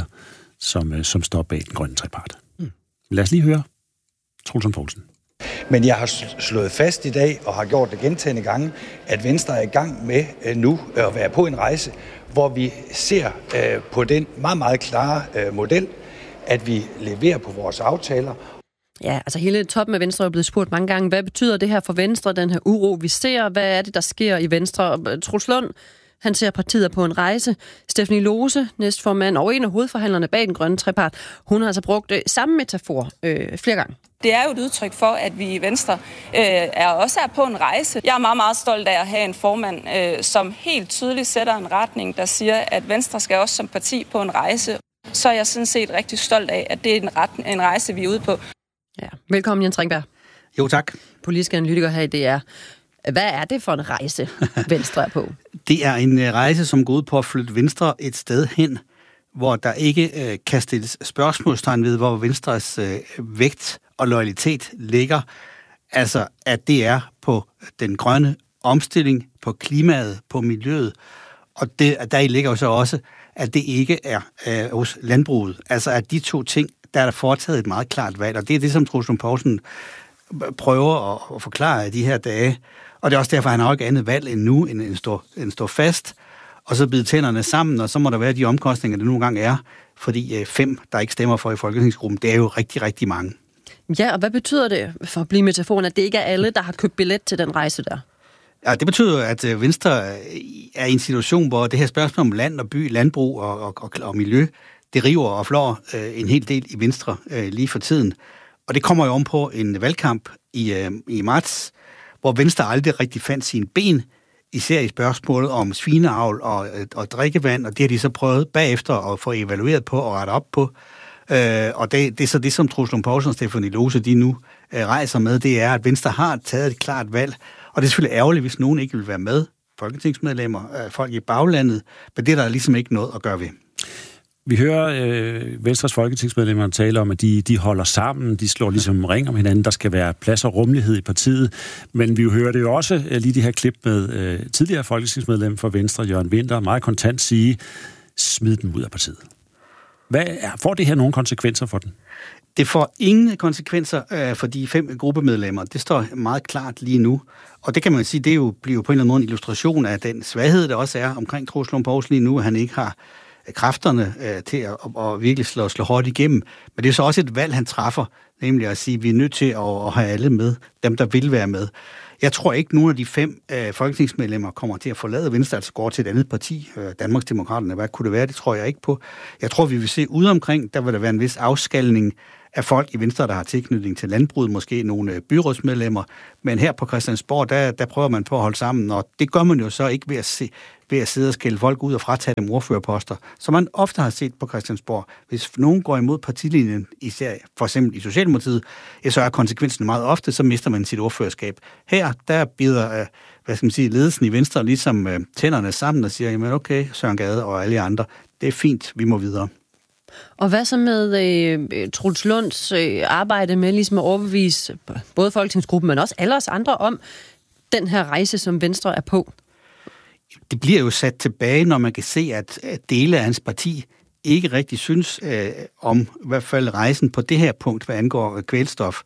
som står bag den grønne trepart. Lad os lige høre Troels Lund Poulsen. Men jeg har slået fast i dag, og har gjort det gentagne gange, at Venstre er i gang med nu at være på en rejse, hvor vi ser på den meget, meget klare model, at vi leverer på vores aftaler. Ja, altså hele toppen af Venstre er blevet spurgt mange gange, hvad betyder det her for Venstre, den her uro, vi ser? Hvad er det, der sker i Venstre? Troels Lund, han ser partiet på en rejse. Stephanie Lose, næstformand og en af hovedforhandlerne bag den grønne trepart, hun har altså brugt samme metafor flere gange. Det er jo et udtryk for, at vi i Venstre også er på en rejse. Jeg er meget, meget stolt af at have en formand, som helt tydeligt sætter en retning, der siger, at Venstre skal også som parti på en rejse. Så er jeg sådan set rigtig stolt af, at det er en rejse, vi er ude på. Ja. Velkommen, Jens Ringberg. Jo, tak. Politisk analytiker her i DR. Hvad er det for en rejse, Venstre er på? Det er en rejse, som går ud på at flytte Venstre et sted hen, hvor der ikke kan stilles spørgsmålstegn ved, hvor Venstres vægt og loyalitet ligger. Altså, at det er på den grønne omstilling, på klimaet, på miljøet. Og der ligger jo så også, at det ikke er hos landbruget. Altså, at de 2 ting, der er der foretaget et meget klart valg. Og det er det, som Troels Lund Poulsen prøver at forklare i de her dage. Og det er også derfor, han har ikke andet valg end nu, end stå fast, og så bide tænderne sammen, og så må der være de omkostninger, der nogle gange er, fordi 5, der ikke stemmer for i folketingsgruppen, det er jo rigtig, rigtig mange. Ja, og hvad betyder det, for at blive metaforen, at det ikke er alle, der har købt billet til den rejse der? Ja, det betyder, at Venstre er i en situation, hvor det her spørgsmål om land og by, landbrug og miljø, det river og flår en hel del i Venstre lige for tiden. Og det kommer jo om på en valgkamp i marts, hvor Venstre aldrig rigtig fandt sine ben, især i spørgsmålet om svineavl og drikkevand, og det har de så prøvet bagefter at få evalueret på og rette op på. Og det er så det, som Troels Lund Poulsen og Stephanie Lose, de nu rejser med, det er, at Venstre har taget et klart valg, og det er selvfølgelig ærgerligt, hvis nogen ikke vil være med, folketingsmedlemmer, folk i baglandet, men det er der ligesom ikke noget at gøre ved. Vi hører Venstres folketingsmedlemmer tale om, at de holder sammen, de slår ligesom ring om hinanden, der skal være plads og rummelighed i partiet, men vi hører det jo også lige det her klip med tidligere folketingsmedlem for Venstre, Jørgen Winther, meget kontant sige, smid dem ud af partiet. Får det her nogle konsekvenser for den? Det får ingen konsekvenser for de 5 gruppemedlemmer. Det står meget klart lige nu. Og det kan man sige, det bliver jo på en eller anden måde en illustration af den svaghed, der også er omkring Troels Lund Poulsen lige nu, at han ikke har kræfterne til at virkelig slå hårdt igennem. Men det er så også et valg, han træffer, nemlig at sige, at vi er nødt til at have alle med, dem der vil være med. Jeg tror ikke, nogen af de 5 folketingsmedlemmer kommer til at forlade Venstre, altså går til et andet parti, Danmarksdemokraterne. Hvad kunne det være? Det tror jeg ikke på. Jeg tror, vi vil se ude omkring, der vil der være en vis afskalning af folk i Venstre, der har tilknytning til landbruget, måske nogle byrådsmedlemmer, men her på Christiansborg, der prøver man på at holde sammen, og det gør man jo så ikke ved at sidde og skælde folk ud og fratage dem ordførerposter, som man ofte har set på Christiansborg. Hvis nogen går imod partilinjen, især for eksempel i Socialdemokratiet, så er konsekvensen meget ofte, så mister man sit ordførerskab. Her, der bider ledelsen i Venstre ligesom tænderne sammen og siger, jamen okay, Søren Gade og alle andre, det er fint, vi må videre. Og hvad så med Troels Lunds arbejde med ligesom at overbevise både Folketingsgruppen, men også alle os andre om den her rejse, som Venstre er på? Det bliver jo sat tilbage, når man kan se, at dele af hans parti ikke rigtig synes om i hvert fald rejsen på det her punkt, hvad angår kvælstof.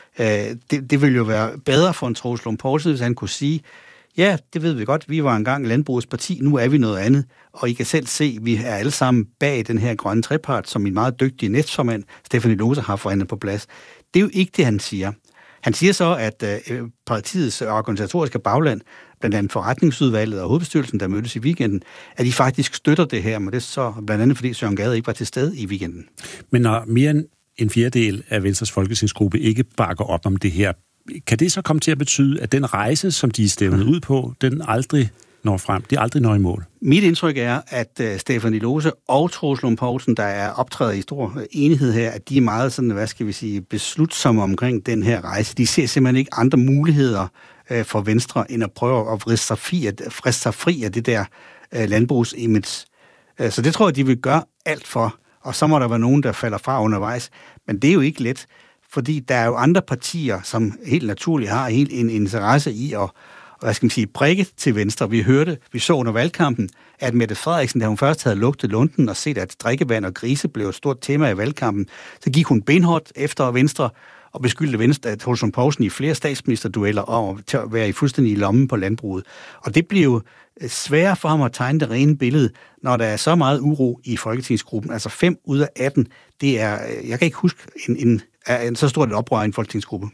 Det ville jo være bedre for en Troels Lund Poulsen, hvis han kunne sige, ja, det ved vi godt, vi var engang landbrugets parti, nu er vi noget andet, og I kan selv se, vi er alle sammen bag den her grønne trepart, som min meget dygtige næstformand, Stephanie Lose, har forhandlet på plads. Det er jo ikke det, han siger. Han siger så, at partiets organisatoriske bagland, blandt andet forretningsudvalget og hovedbestyrelsen, der mødtes i weekenden, at de faktisk støtter det her, men det er så blandt andet, fordi Søren Gade ikke var til stede i weekenden. Men når mere end en fjerdedel af Venstres folketingsgruppe ikke bakker op om det her, kan det så komme til at betyde, at den rejse, som de er stævnet ud på, den aldrig når frem, det aldrig når i mål? Mit indtryk er, at Stephanie Lose og Troels Lund Poulsen, der er optrædet i stor enighed her, at de er meget sådan, beslutsomme omkring den her rejse. De ser simpelthen ikke andre muligheder for Venstre, end at prøve at friste sig fri af det der landbrugsimage. Så det tror jeg, de vil gøre alt for, og så må der være nogen, der falder fra undervejs. Men det er jo ikke let, fordi der er jo andre partier, som helt naturligt har helt en interesse i at prikke til Venstre. Vi så under valgkampen, at Mette Frederiksen, da hun først havde lugtet lunden og set, at drikkevand og grise blev et stort tema i valgkampen, så gik hun benhårdt efter Venstre og beskyldte Venstre, at Troels Lund Poulsen i flere statsministerdueller og til at være i fuldstændig i lommen på landbruget. Og det blev jo sværere for ham at tegne det rene billede, når der er så meget uro i folketingsgruppen. Altså 5 ud af 18, det er, jeg kan ikke huske en så stort et oprør i en folketingsgruppe.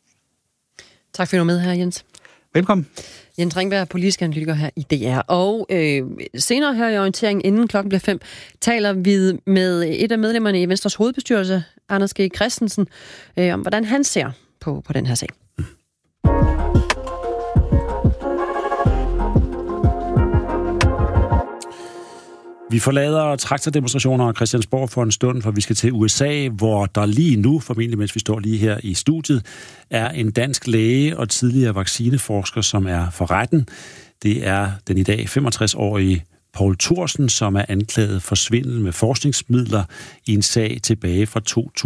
Tak for at du med her, Jens. Velkommen. Jens Ringberg, politisk analytiker her i DR. Og senere her i orienteringen, inden klokken bliver 5, taler vi med et af medlemmerne i Venstres hovedbestyrelse, Anders G. Christensen, om hvordan han ser på den her sag. Vi forlader traktordemonstrationer og Christiansborg for en stund, for vi skal til USA, hvor der lige nu, formentlig mens vi står lige her i studiet, er en dansk læge og tidligere vaccineforsker, som er for retten. Det er den i dag 65-årige Poul Thorsen, som er anklaget for svindel med forskningsmidler i en sag tilbage fra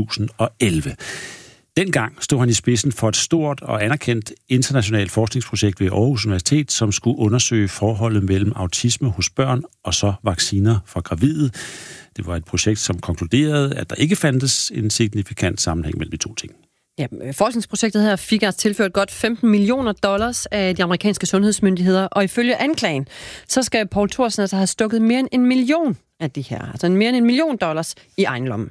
2011. Dengang stod han i spidsen for et stort og anerkendt internationalt forskningsprojekt ved Aarhus Universitet, som skulle undersøge forholdet mellem autisme hos børn og så vacciner for gravide. Det var et projekt, som konkluderede, at der ikke fandtes en signifikant sammenhæng mellem de to ting. Ja, forskningsprojektet her fik altså tilført godt $15 million af de amerikanske sundhedsmyndigheder, og ifølge anklagen, så skal Poul Thorsen altså have stukket mere end 1 million af de her, altså mere end $1 million i egen lomme.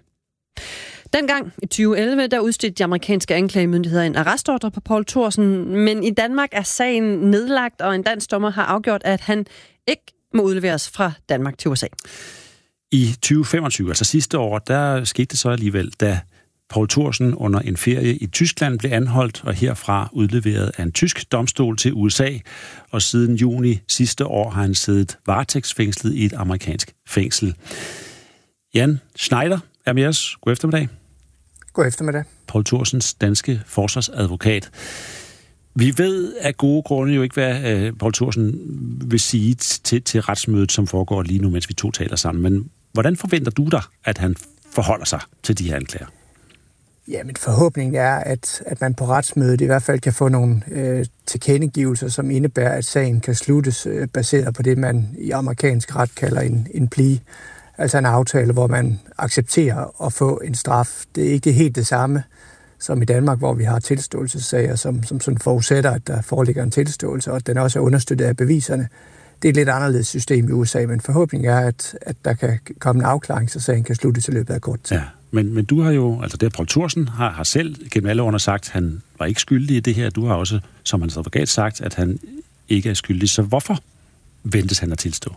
Dengang i 2011, der udstedte de amerikanske anklagemyndigheder en arrestordre på Poul Thorsen, men i Danmark er sagen nedlagt, og en dansk dommer har afgjort, at han ikke må udleveres fra Danmark til USA. I 2025, altså sidste år, der skete det så alligevel, da Poul Thorsen under en ferie i Tyskland blev anholdt og herfra udleveret af en tysk domstol til USA, og siden juni sidste år har han siddet varetægtsfængslet i et amerikansk fængsel. Jan Schneider er med os. God eftermiddag. God eftermiddag. Poul Thorsens danske forsvarsadvokat. Vi ved af gode grunde jo ikke, hvad Poul Thorsen vil sige til retsmødet, som foregår lige nu, mens vi to taler sammen. Men hvordan forventer du dig, at han forholder sig til de her anklager? Ja, min forhåbning er, at man på retsmødet i hvert fald kan få nogle tilkendegivelser, som indebærer, at sagen kan sluttes baseret på det, man i amerikansk ret kalder en plea. Altså en aftale, hvor man accepterer at få en straf. Det er ikke helt det samme som i Danmark, hvor vi har tilståelsessager, som sådan forudsætter, at der foreligger en tilståelse, og at den også er understøttet af beviserne. Det er et lidt anderledes system i USA, men forhåbningen er, at der kan komme en afklaring, så sagen kan sluttes i løbet af kort tid. Ja. Men du har jo, altså det Poul Thorsen har selv gennem alle årene sagt, at han var ikke skyldig i det her. Du har også, som hans advokat, sagt, at han ikke er skyldig. Så hvorfor ventes han at tilstå?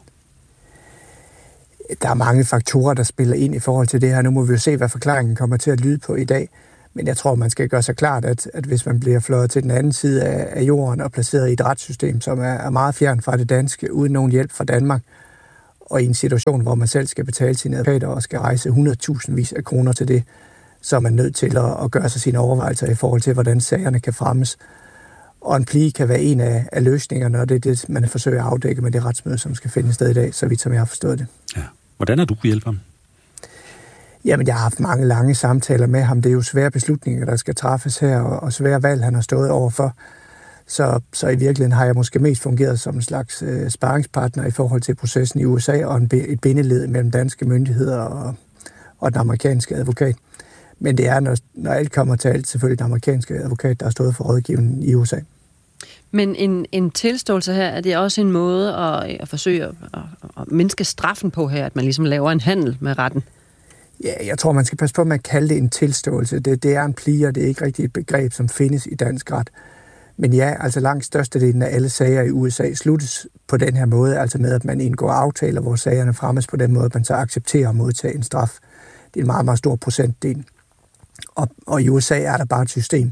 Der er mange faktorer, der spiller ind i forhold til det her. Nu må vi jo se, hvad forklaringen kommer til at lyde på i dag. Men jeg tror, man skal gøre sig klart, at hvis man bliver fløjet til den anden side af jorden og placeret i et retssystem, som er meget fjern fra det danske, uden nogen hjælp fra Danmark, og i en situation, hvor man selv skal betale sine advokater og skal rejse 100.000 af kroner til det, så er man nødt til at gøre sig sine overvejelser i forhold til, hvordan sagerne kan fremmes. Og en plige kan være en af løsningerne, og det er det, man forsøger at afdække med det retsmøde, som skal finde sted i dag, så vidt som jeg har forstået det. Ja. Hvordan har du kunnet hjælpe ham? Jamen, jeg har haft mange lange samtaler med ham. Det er jo svære beslutninger, der skal træffes her, og svære valg, han har stået overfor. Så i virkeligheden har jeg måske mest fungeret som en slags sparringspartner i forhold til processen i USA, og et bindeled mellem danske myndigheder og den amerikanske advokat. Men det er, når alt kommer til alt, selvfølgelig den amerikanske advokat, der har stået for rådgivningen i USA. Men en tilståelse her, er det også en måde at forsøge at mindske straffen på her, at man ligesom laver en handel med retten? Ja, jeg tror, man skal passe på, at man kalder det en tilståelse. Det er en plige, og det er ikke rigtig et begreb, som findes i dansk ret. Men ja, altså langt størstedelen af alle sager i USA sluttes på den her måde, altså med, at man indgår aftaler, hvor sagerne fremmes på den måde, at man så accepterer at modtage en straf. Det er en meget, meget stor procentdel. Og i USA er der bare et system,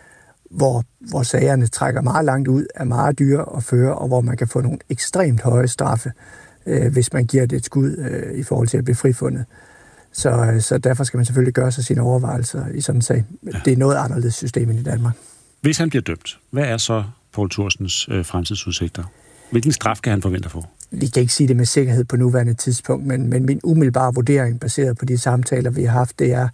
hvor sagerne trækker meget langt ud, er meget dyre at føre, og hvor man kan få nogle ekstremt høje straffe, hvis man giver det et skud i forhold til at blive frifundet. Så derfor skal man selvfølgelig gøre sig sine overvejelser i sådan en sag. Ja. Det er noget anderledes system end i Danmark. Hvis han bliver dømt, hvad er så Poul Thorsens fremtidsudsigter? Hvilken straf kan han forvente at få? Vi kan ikke sige det med sikkerhed på nuværende tidspunkt, men min umiddelbare vurdering, baseret på de samtaler, vi har haft, det er,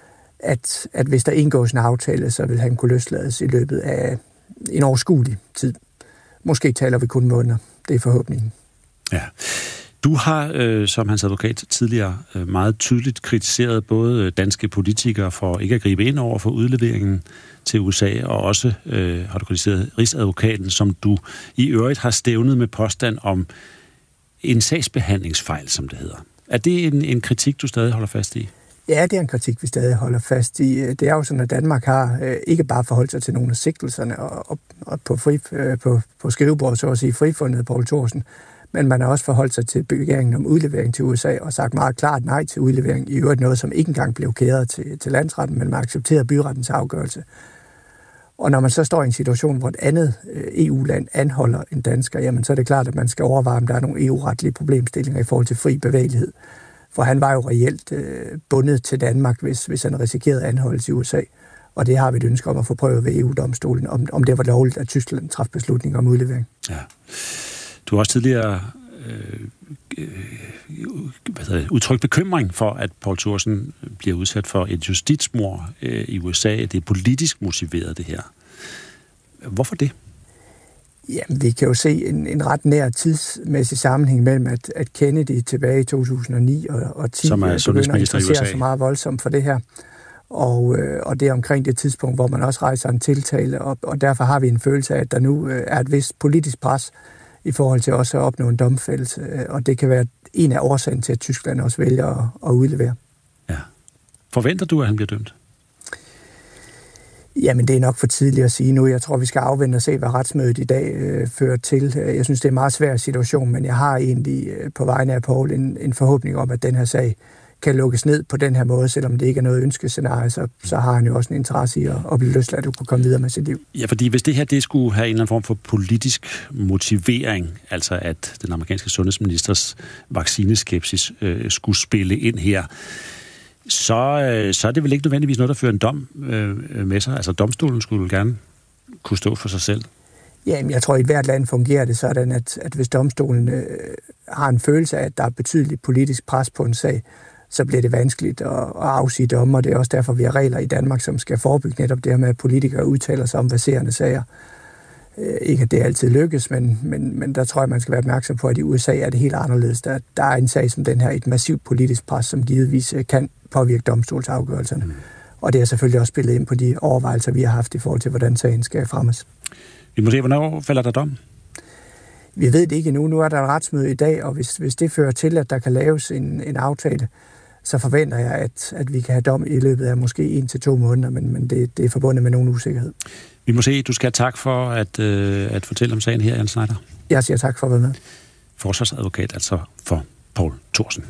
at hvis der indgås en aftale, så vil han kunne løslades i løbet af en overskuelig tid. Måske taler vi kun måneder. Det er forhåbningen. Ja. Du har, som hans advokat tidligere, meget tydeligt kritiseret både danske politikere for ikke at gribe ind over for udleveringen til USA, og også har du kritiseret Rigsadvokaten, som du i øvrigt har stævnet med påstand om en sagsbehandlingsfejl, som det hedder. Er det en kritik, du stadig holder fast i? Ja, det er en kritik, vi stadig holder fast i. Det er jo sådan, at Danmark har ikke bare forholdt sig til nogle af sigtelserne og på skrivebordet, så at sige, frifundet Poul Thorsen, men man har også forholdt sig til begæringen om udlevering til USA og sagt meget klart nej til udlevering. I øvrigt noget, som ikke engang blev kæret til landsretten, men man accepterede byrettens afgørelse. Og når man så står i en situation, hvor et andet EU-land anholder en dansker, jamen så er det klart, at man skal overveje, om der er nogle EU-retlige problemstillinger i forhold til fri bevægelighed. For han var jo reelt bundet til Danmark, hvis han risikerede anholdelse i USA. Og det har vi et ønske om at få prøvet ved EU-domstolen, om det var lovligt, at Tyskland træffede beslutning om udlevering. Ja. Du har også tidligere udtrykt bekymring for, at Poul Thorsen bliver udsat for et justitsmord i USA. Det er politisk motiveret, det her. Hvorfor det? Jamen, vi kan jo se en ret nær tidsmæssig sammenhæng mellem, at Kennedy tilbage i 2009 og 10 som er sundhedsminister i USA, så meget voldsomt for det her. Og det er omkring det tidspunkt, hvor man også rejser en tiltale, og derfor har vi en følelse af, at der nu er et vist politisk pres i forhold til også at opnå en domfældelse, og det kan være en af årsagen til, at Tyskland også vælger at udlevere. Ja. Forventer du, at han bliver dømt? Jamen, det er nok for tidligt at sige nu. Jeg tror, vi skal afvente og se, hvad retsmødet i dag fører til. Jeg synes, det er en meget svær situation, men jeg har egentlig på vegne af Poul en forhåbning om, at den her sag kan lukkes ned på den her måde, selvom det ikke er noget ønskescenarie, så har han jo også en interesse i at blive løsladt og kunne komme videre med sit liv. Ja, fordi hvis det her det skulle have en eller anden form for politisk motivering, altså at den amerikanske sundhedsministers vaccineskepsis skulle spille ind her, så er det vel ikke nødvendigvis noget, der fører en dom med sig. Altså domstolen skulle vel gerne kunne stå for sig selv. Ja, jeg tror, at i hvert land fungerer det sådan, at hvis domstolen har en følelse af, at der er betydeligt politisk pres på en sag, så bliver det vanskeligt at afsige dommer. Det er også derfor, vi har regler i Danmark, som skal forebygge netop det her med, at politikere udtaler sig om verserende sager. Ikke at det altid lykkes, men der tror jeg, man skal være opmærksom på, at i USA er det helt anderledes. Der er en sag som den her, et massivt politisk pres, som givetvis kan påvirke domstolsafgørelserne. Og det er selvfølgelig også spillet ind på de overvejelser, vi har haft i forhold til, hvordan sagen skal fremmes. Vi må se, hvornår falder der dom? vi ved det ikke endnu. Nu er der et retsmøde i dag, og hvis det fører til, at der kan laves en aftale, så forventer jeg, at vi kan have dom i løbet af måske 1 til 2 måneder, men det er forbundet med nogen usikkerhed. Vi må se, du skal have tak for at fortælle om sagen her, Jan Schneider. Jeg siger tak for at være med. Forsvarsadvokat altså for Poul Thorsen.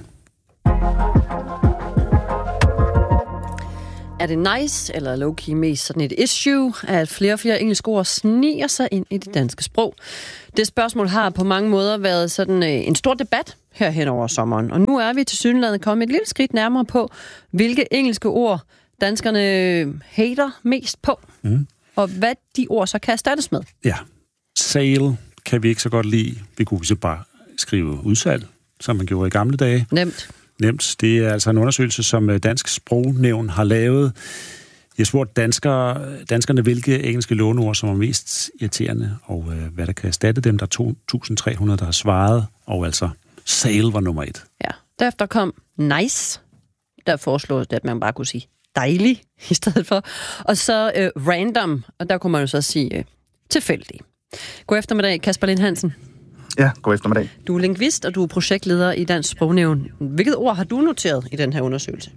Er det nice eller low-key mest sådan et issue, at flere og flere engelske ord sniger sig ind i det danske sprog? Det spørgsmål har på mange måder været sådan en stor debat her hen over sommeren. Og nu er vi tilsyneladende kommet et lille skridt nærmere på, hvilke engelske ord danskerne hater mest på. Og hvad de ord så kan erstattes med. Ja, sale kan vi ikke så godt lide. Vi kunne så bare skrive udsalg, som man gjorde i gamle dage. Nemt. Det er altså en undersøgelse, som Dansk Sprognævn har lavet. Jeg spurgte danskerne, hvilke engelske låneord, som er mest irriterende, og hvad der kan erstatte dem. Der er 2.300, der har svaret, og altså sale var nummer 1. Ja, derefter kom nice. Der foreslås det, at man bare kunne sige dejlig i stedet for. Og så random, og der kunne man jo så sige tilfældig. God eftermiddag, Kasper Lind Hansen. Ja, god eftermiddag. Du er lingvist, og du er projektleder i Dansk Sprognævn. Hvilket ord har du noteret i den her undersøgelse?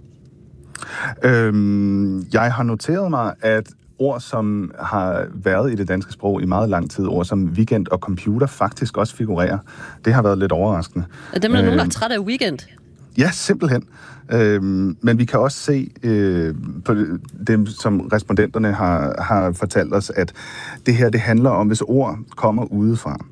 Jeg har noteret mig, at ord, som har været i det danske sprog i meget lang tid, ord som weekend og computer, faktisk også figurerer. Det har været lidt overraskende. Er dem, der nogen, der er træt af weekend? Ja, simpelthen. Men vi kan også se på dem, som respondenterne har fortalt os, at det her, det handler om, hvis ord kommer udefra,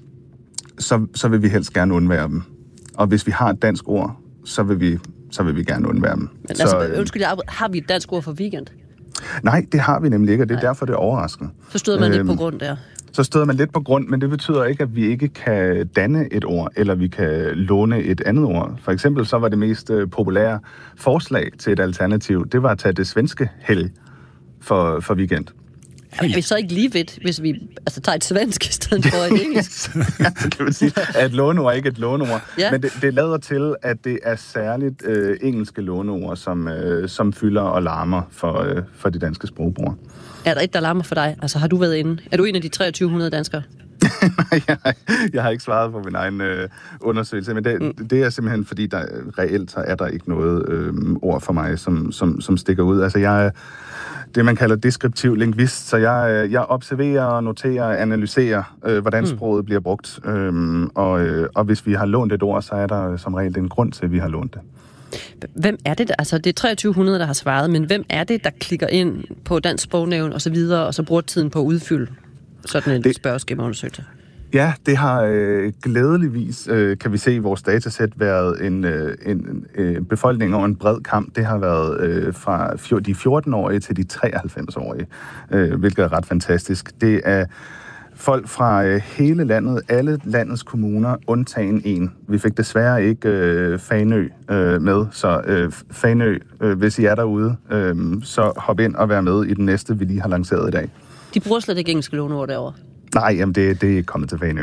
så vil vi helst gerne undvære dem. Og hvis vi har et dansk ord, så vil vi gerne undvære dem. Men altså, undskyld, har vi et dansk ord for weekend? Nej, det har vi nemlig ikke, og det er derfor, det er overraskende. Så støder man lidt på grund der. Så støder man lidt på grund, men det betyder ikke, at vi ikke kan danne et ord, eller vi kan låne et andet ord. For eksempel så var det mest populære forslag til et alternativ, det var at tage det svenske helg for weekend. Er vi så ikke lige ved, hvis vi tager et svensk i stedet for et engelsk? Ja, så kan man sige, at et låneord er ikke et låneord. Ja. Men det lader til, at det er særligt engelske låneord, som fylder og larmer for de danske sprogbrugere. Er der et, der larmer for dig? Altså, har du været inde? Er du en af de 2300 danskere? Nej, jeg har ikke svaret på min egen undersøgelse, men det er simpelthen, fordi der reelt så er der ikke noget ord for mig, som stikker ud. Altså, jeg er det, man kalder deskriptiv lingvist, så jeg observerer, noterer, analyserer, hvordan sproget bliver brugt. Og hvis vi har lånt et ord, så er der som regel en grund til, at vi har lånt det. Hvem er det? Altså, det er 2300, der har svaret, men hvem er det, der klikker ind på Dansk Sprognævn og så videre, og så bruger tiden på at udfylde sådan en spørgeskemaundersøgelse? Ja, det har glædeligvis, kan vi se i vores datasæt, været en befolkning over en bred kamp. Det har været fra de 14-årige til de 93-årige, hvilket er ret fantastisk. Det er folk fra hele landet, alle landets kommuner, undtagen en. Vi fik desværre ikke Fanø med, så Fanø, hvis I er derude, så hop ind og vær med i den næste, vi lige har lanceret i dag. De bruger slet ikke engelske låneord derovre? Nej, jamen det er kommet til Fanø.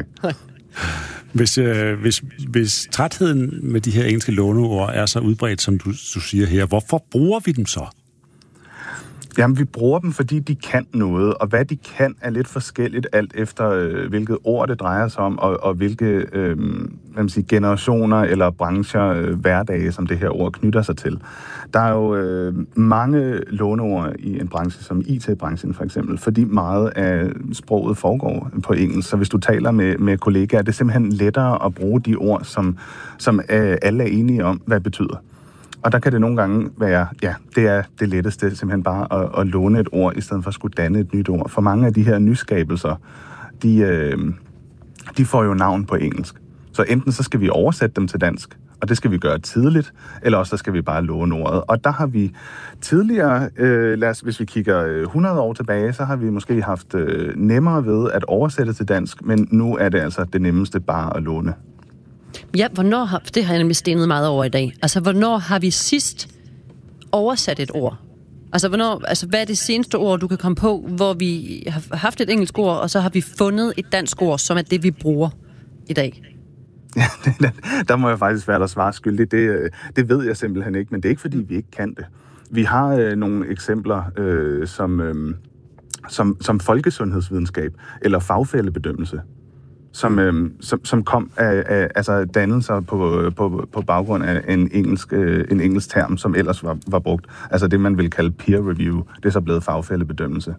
Hvis trætheden med de her engelske låneord er så udbredt, som du siger her, hvorfor bruger vi dem så? Jamen, vi bruger dem, fordi de kan noget, og hvad de kan er lidt forskelligt, alt efter hvilket ord det drejer sig om, og hvilke generationer eller brancher, hverdage, som det her ord knytter sig til. Der er jo mange låneord i en branche, som IT-branchen for eksempel, fordi meget af sproget foregår på engelsk. Så hvis du taler med kollegaer, det er simpelthen lettere at bruge de ord, som alle er enige om, hvad det betyder. Og der kan det nogle gange være, det er det letteste, simpelthen bare at låne et ord, i stedet for at skulle danne et nyt ord. For mange af de her nyskabelser, de får jo navn på engelsk. Så enten så skal vi oversætte dem til dansk, og det skal vi gøre tidligt, eller også så skal vi bare låne ordet. Og der har vi tidligere, hvis vi kigger 100 år tilbage, så har vi måske haft nemmere ved at oversætte til dansk, men nu er det altså det nemmeste bare at låne. Ja, det har jeg nemlig stenet meget over i dag. Altså, hvornår har vi sidst oversat et ord? Altså, hvad er det seneste ord, du kan komme på, hvor vi har haft et engelsk ord, og så har vi fundet et dansk ord, som er det, vi bruger i dag? Ja, der må jeg faktisk være der svar skyldig. Det ved jeg simpelthen ikke, men det er ikke, fordi vi ikke kan det. Vi har nogle eksempler, som folkesundhedsvidenskab eller fagfællebedømmelse, som kom af altså dannelser på baggrund af en engelsk term, som ellers var brugt. Altså det, man vil kalde peer review. Det er så blevet fagfællebedømmelse.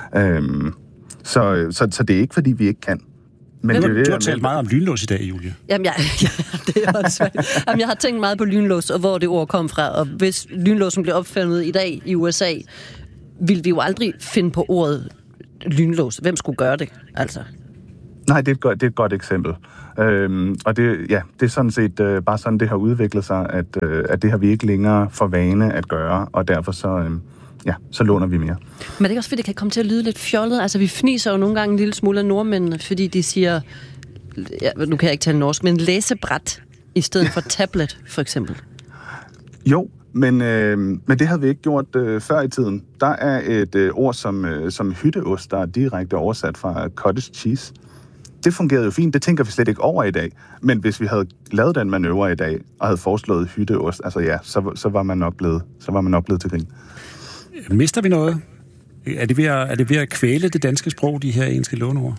Så det er ikke, fordi vi ikke kan. Men du har talt meget om lynlås i dag, Julie. Jamen, det er også svært. Jamen, jeg har tænkt meget på lynlås, og hvor det ord kom fra. Og hvis lynlåsen blev opfundet i dag i USA, ville vi jo aldrig finde på ordet lynlås. Hvem skulle gøre det, altså? Nej, det er et godt eksempel. Og det er sådan set bare sådan, det har udviklet sig, at det har vi ikke længere for vane at gøre, og derfor så låner vi mere. Men det er også fordi, det kan komme til at lyde lidt fjollet. Altså, vi fniser jo nogle gange en lille smule af nordmændene, fordi de siger, nu kan jeg ikke tale norsk, men læsebræt i stedet for tablet, for eksempel. Jo, men det havde vi ikke gjort før i tiden. Der er et ord som hytteost, der er direkte oversat fra cottage cheese. Det fungerede jo fint, det tænker vi slet ikke over i dag. Men hvis vi havde lavet den manøvre i dag, og havde foreslået hytteost, så var man nok blevet til grin. Mister vi noget? Er det ved at kvæle det danske sprog, de her engelske låneord?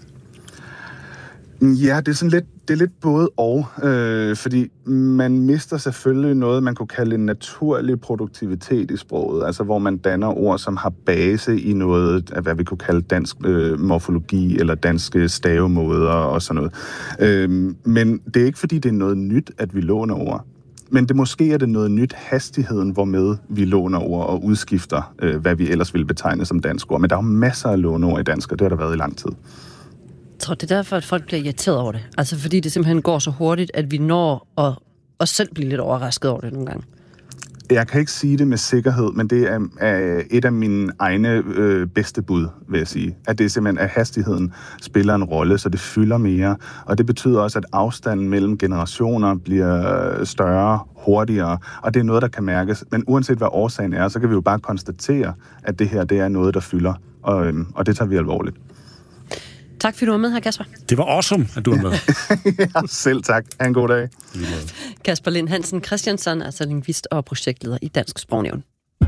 Ja, det er lidt både og, fordi man mister selvfølgelig noget, man kunne kalde en naturlig produktivitet i sproget, altså hvor man danner ord, som har base i noget af, hvad vi kunne kalde dansk morfologi eller danske stavemåder og sådan noget. Men det er ikke, fordi det er noget nyt, at vi låner ord. Men måske er det noget nyt, hastigheden, hvormed vi låner ord og udskifter, hvad vi ellers ville betegne som dansk ord. Men der er jo masser af låneord i dansk, og det har der været i lang tid. Jeg tror, det er derfor, at folk bliver irriteret over det. Altså fordi det simpelthen går så hurtigt, at vi når at selv blive lidt overrasket over det nogle gange. Jeg kan ikke sige det med sikkerhed, men det er et af mine egne bedste bud, vil jeg sige. At det simpelthen, at hastigheden spiller en rolle, så det fylder mere. Og det betyder også, at afstanden mellem generationer bliver større, hurtigere. Og det er noget, der kan mærkes. Men uanset hvad årsagen er, så kan vi jo bare konstatere, at det her det er noget, der fylder. Og det tager vi alvorligt. Tak fordi du var med her, Kasper. Det var awesome, at du var med. Ja, selv tak. Ha' en god dag. Kasper Lind Hansen Christiansen, altså lingvist og projektleder i Dansk Sprognævn.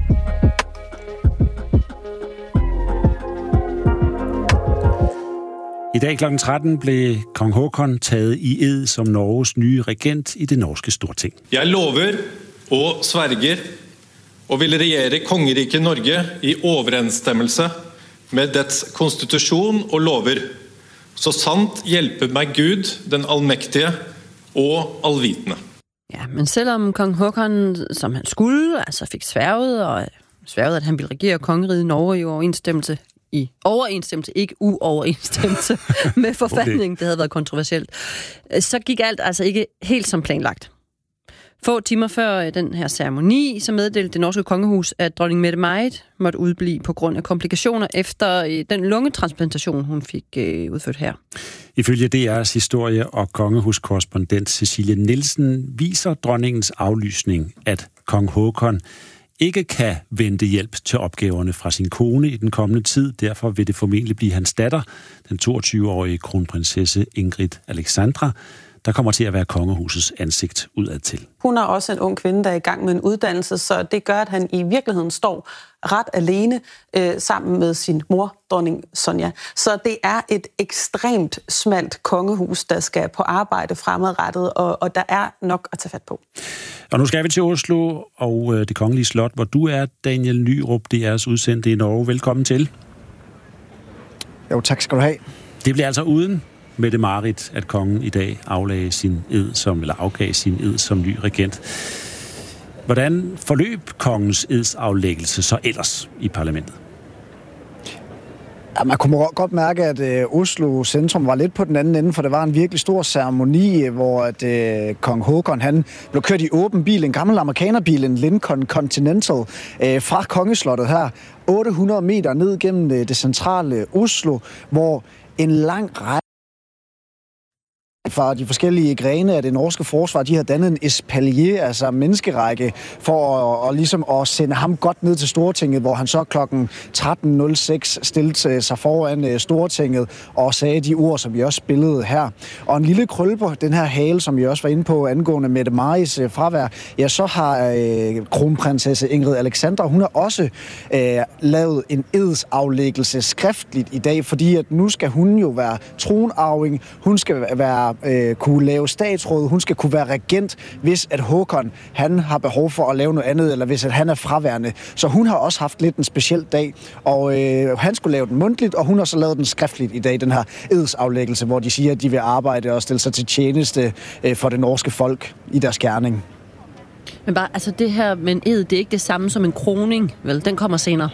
I dag kl. 13 blev kong Håkon taget i ed som Norges nye regent i det norske storting. Jeg lover og sverger og vil regjere kongeriket Norge i overensstemmelse med dets konstitution og lover, så sandt hjælpe mig Gud, den almægtige og alvitende. Ja, men selvom kong Håkon, som han skulle, altså fik sværget, at han ville regere kongeriget Norge i overensstemmelse, ikke uoverensstemmelse med forfatningen, det havde været kontroversielt, så gik alt altså ikke helt som planlagt. Få timer før den her ceremoni, så meddelte det norske kongehus, at dronning Mette-Marit måtte udblive på grund af komplikationer efter den lungetransplantation, hun fik udført her. Ifølge DR's historie- og kongehuskorrespondent Cecilie Nielsen viser dronningens aflysning, at kong Håkon ikke kan vente hjælp til opgaverne fra sin kone i den kommende tid. Derfor vil det formentlig blive hans datter, den 22-årige kronprinsesse Ingrid Alexandra, der kommer til at være kongehusets ansigt udadtil. Hun er også en ung kvinde, der er i gang med en uddannelse, så det gør, at han i virkeligheden står ret alene sammen med sin mor, dronning Sonja. Så det er et ekstremt smalt kongehus, der skal på arbejde fremadrettet, og der er nok at tage fat på. Og nu skal vi til Oslo og det kongelige slot, hvor du er, Daniel Nyrup, DR's udsendte i Norge. Velkommen til. Jo, tak skal du have. Det bliver altså uden Mette-Marit, at kongen i dag afgav sin ed som ny regent. Hvordan forløb kongens edsaflæggelse så ellers i parlamentet? Ja, man kunne godt mærke, at Oslo centrum var lidt på den anden ende, for det var en virkelig stor ceremoni, hvor kong Håkon han blev kørt i åben bil, en gammel amerikanerbil, en Lincoln Continental, fra kongeslottet her, 800 meter ned gennem det centrale Oslo, hvor en lang række fra de forskellige grene af det norske forsvar, de har dannet en espalier, altså menneskerække, for at sende ham godt ned til Stortinget, hvor han så klokken 13.06 stillede sig foran Stortinget og sagde de ord, som vi også spillede her. Og en lille krølle på den her hale, som vi også var inde på angående Mette Maris fravær, ja, så har kronprinsesse Ingrid Alexandra, hun har også lavet en edsaflæggelse skriftligt i dag, fordi at nu skal hun jo være tronarving, hun skal kunne lave statsråd, hun skal kunne være regent, hvis at Håkon, han har behov for at lave noget andet, eller hvis at han er fraværende. Så hun har også haft lidt en speciel dag, og han skulle lave den mundtligt, og hun har så lavet den skriftligt i dag, den her edsaflæggelse, hvor de siger, at de vil arbejde og stille sig til tjeneste for det norske folk i deres gerning. Men bare, altså det her med en ed, det er ikke det samme som en kroning, vel? Den kommer senere.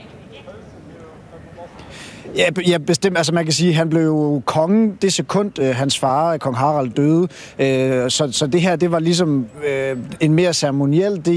Ja, bestemt. Altså man kan sige, at han blev jo konge det sekund, hans far, kong Harald, døde. Så det her, det var ligesom en mere ceremoniel del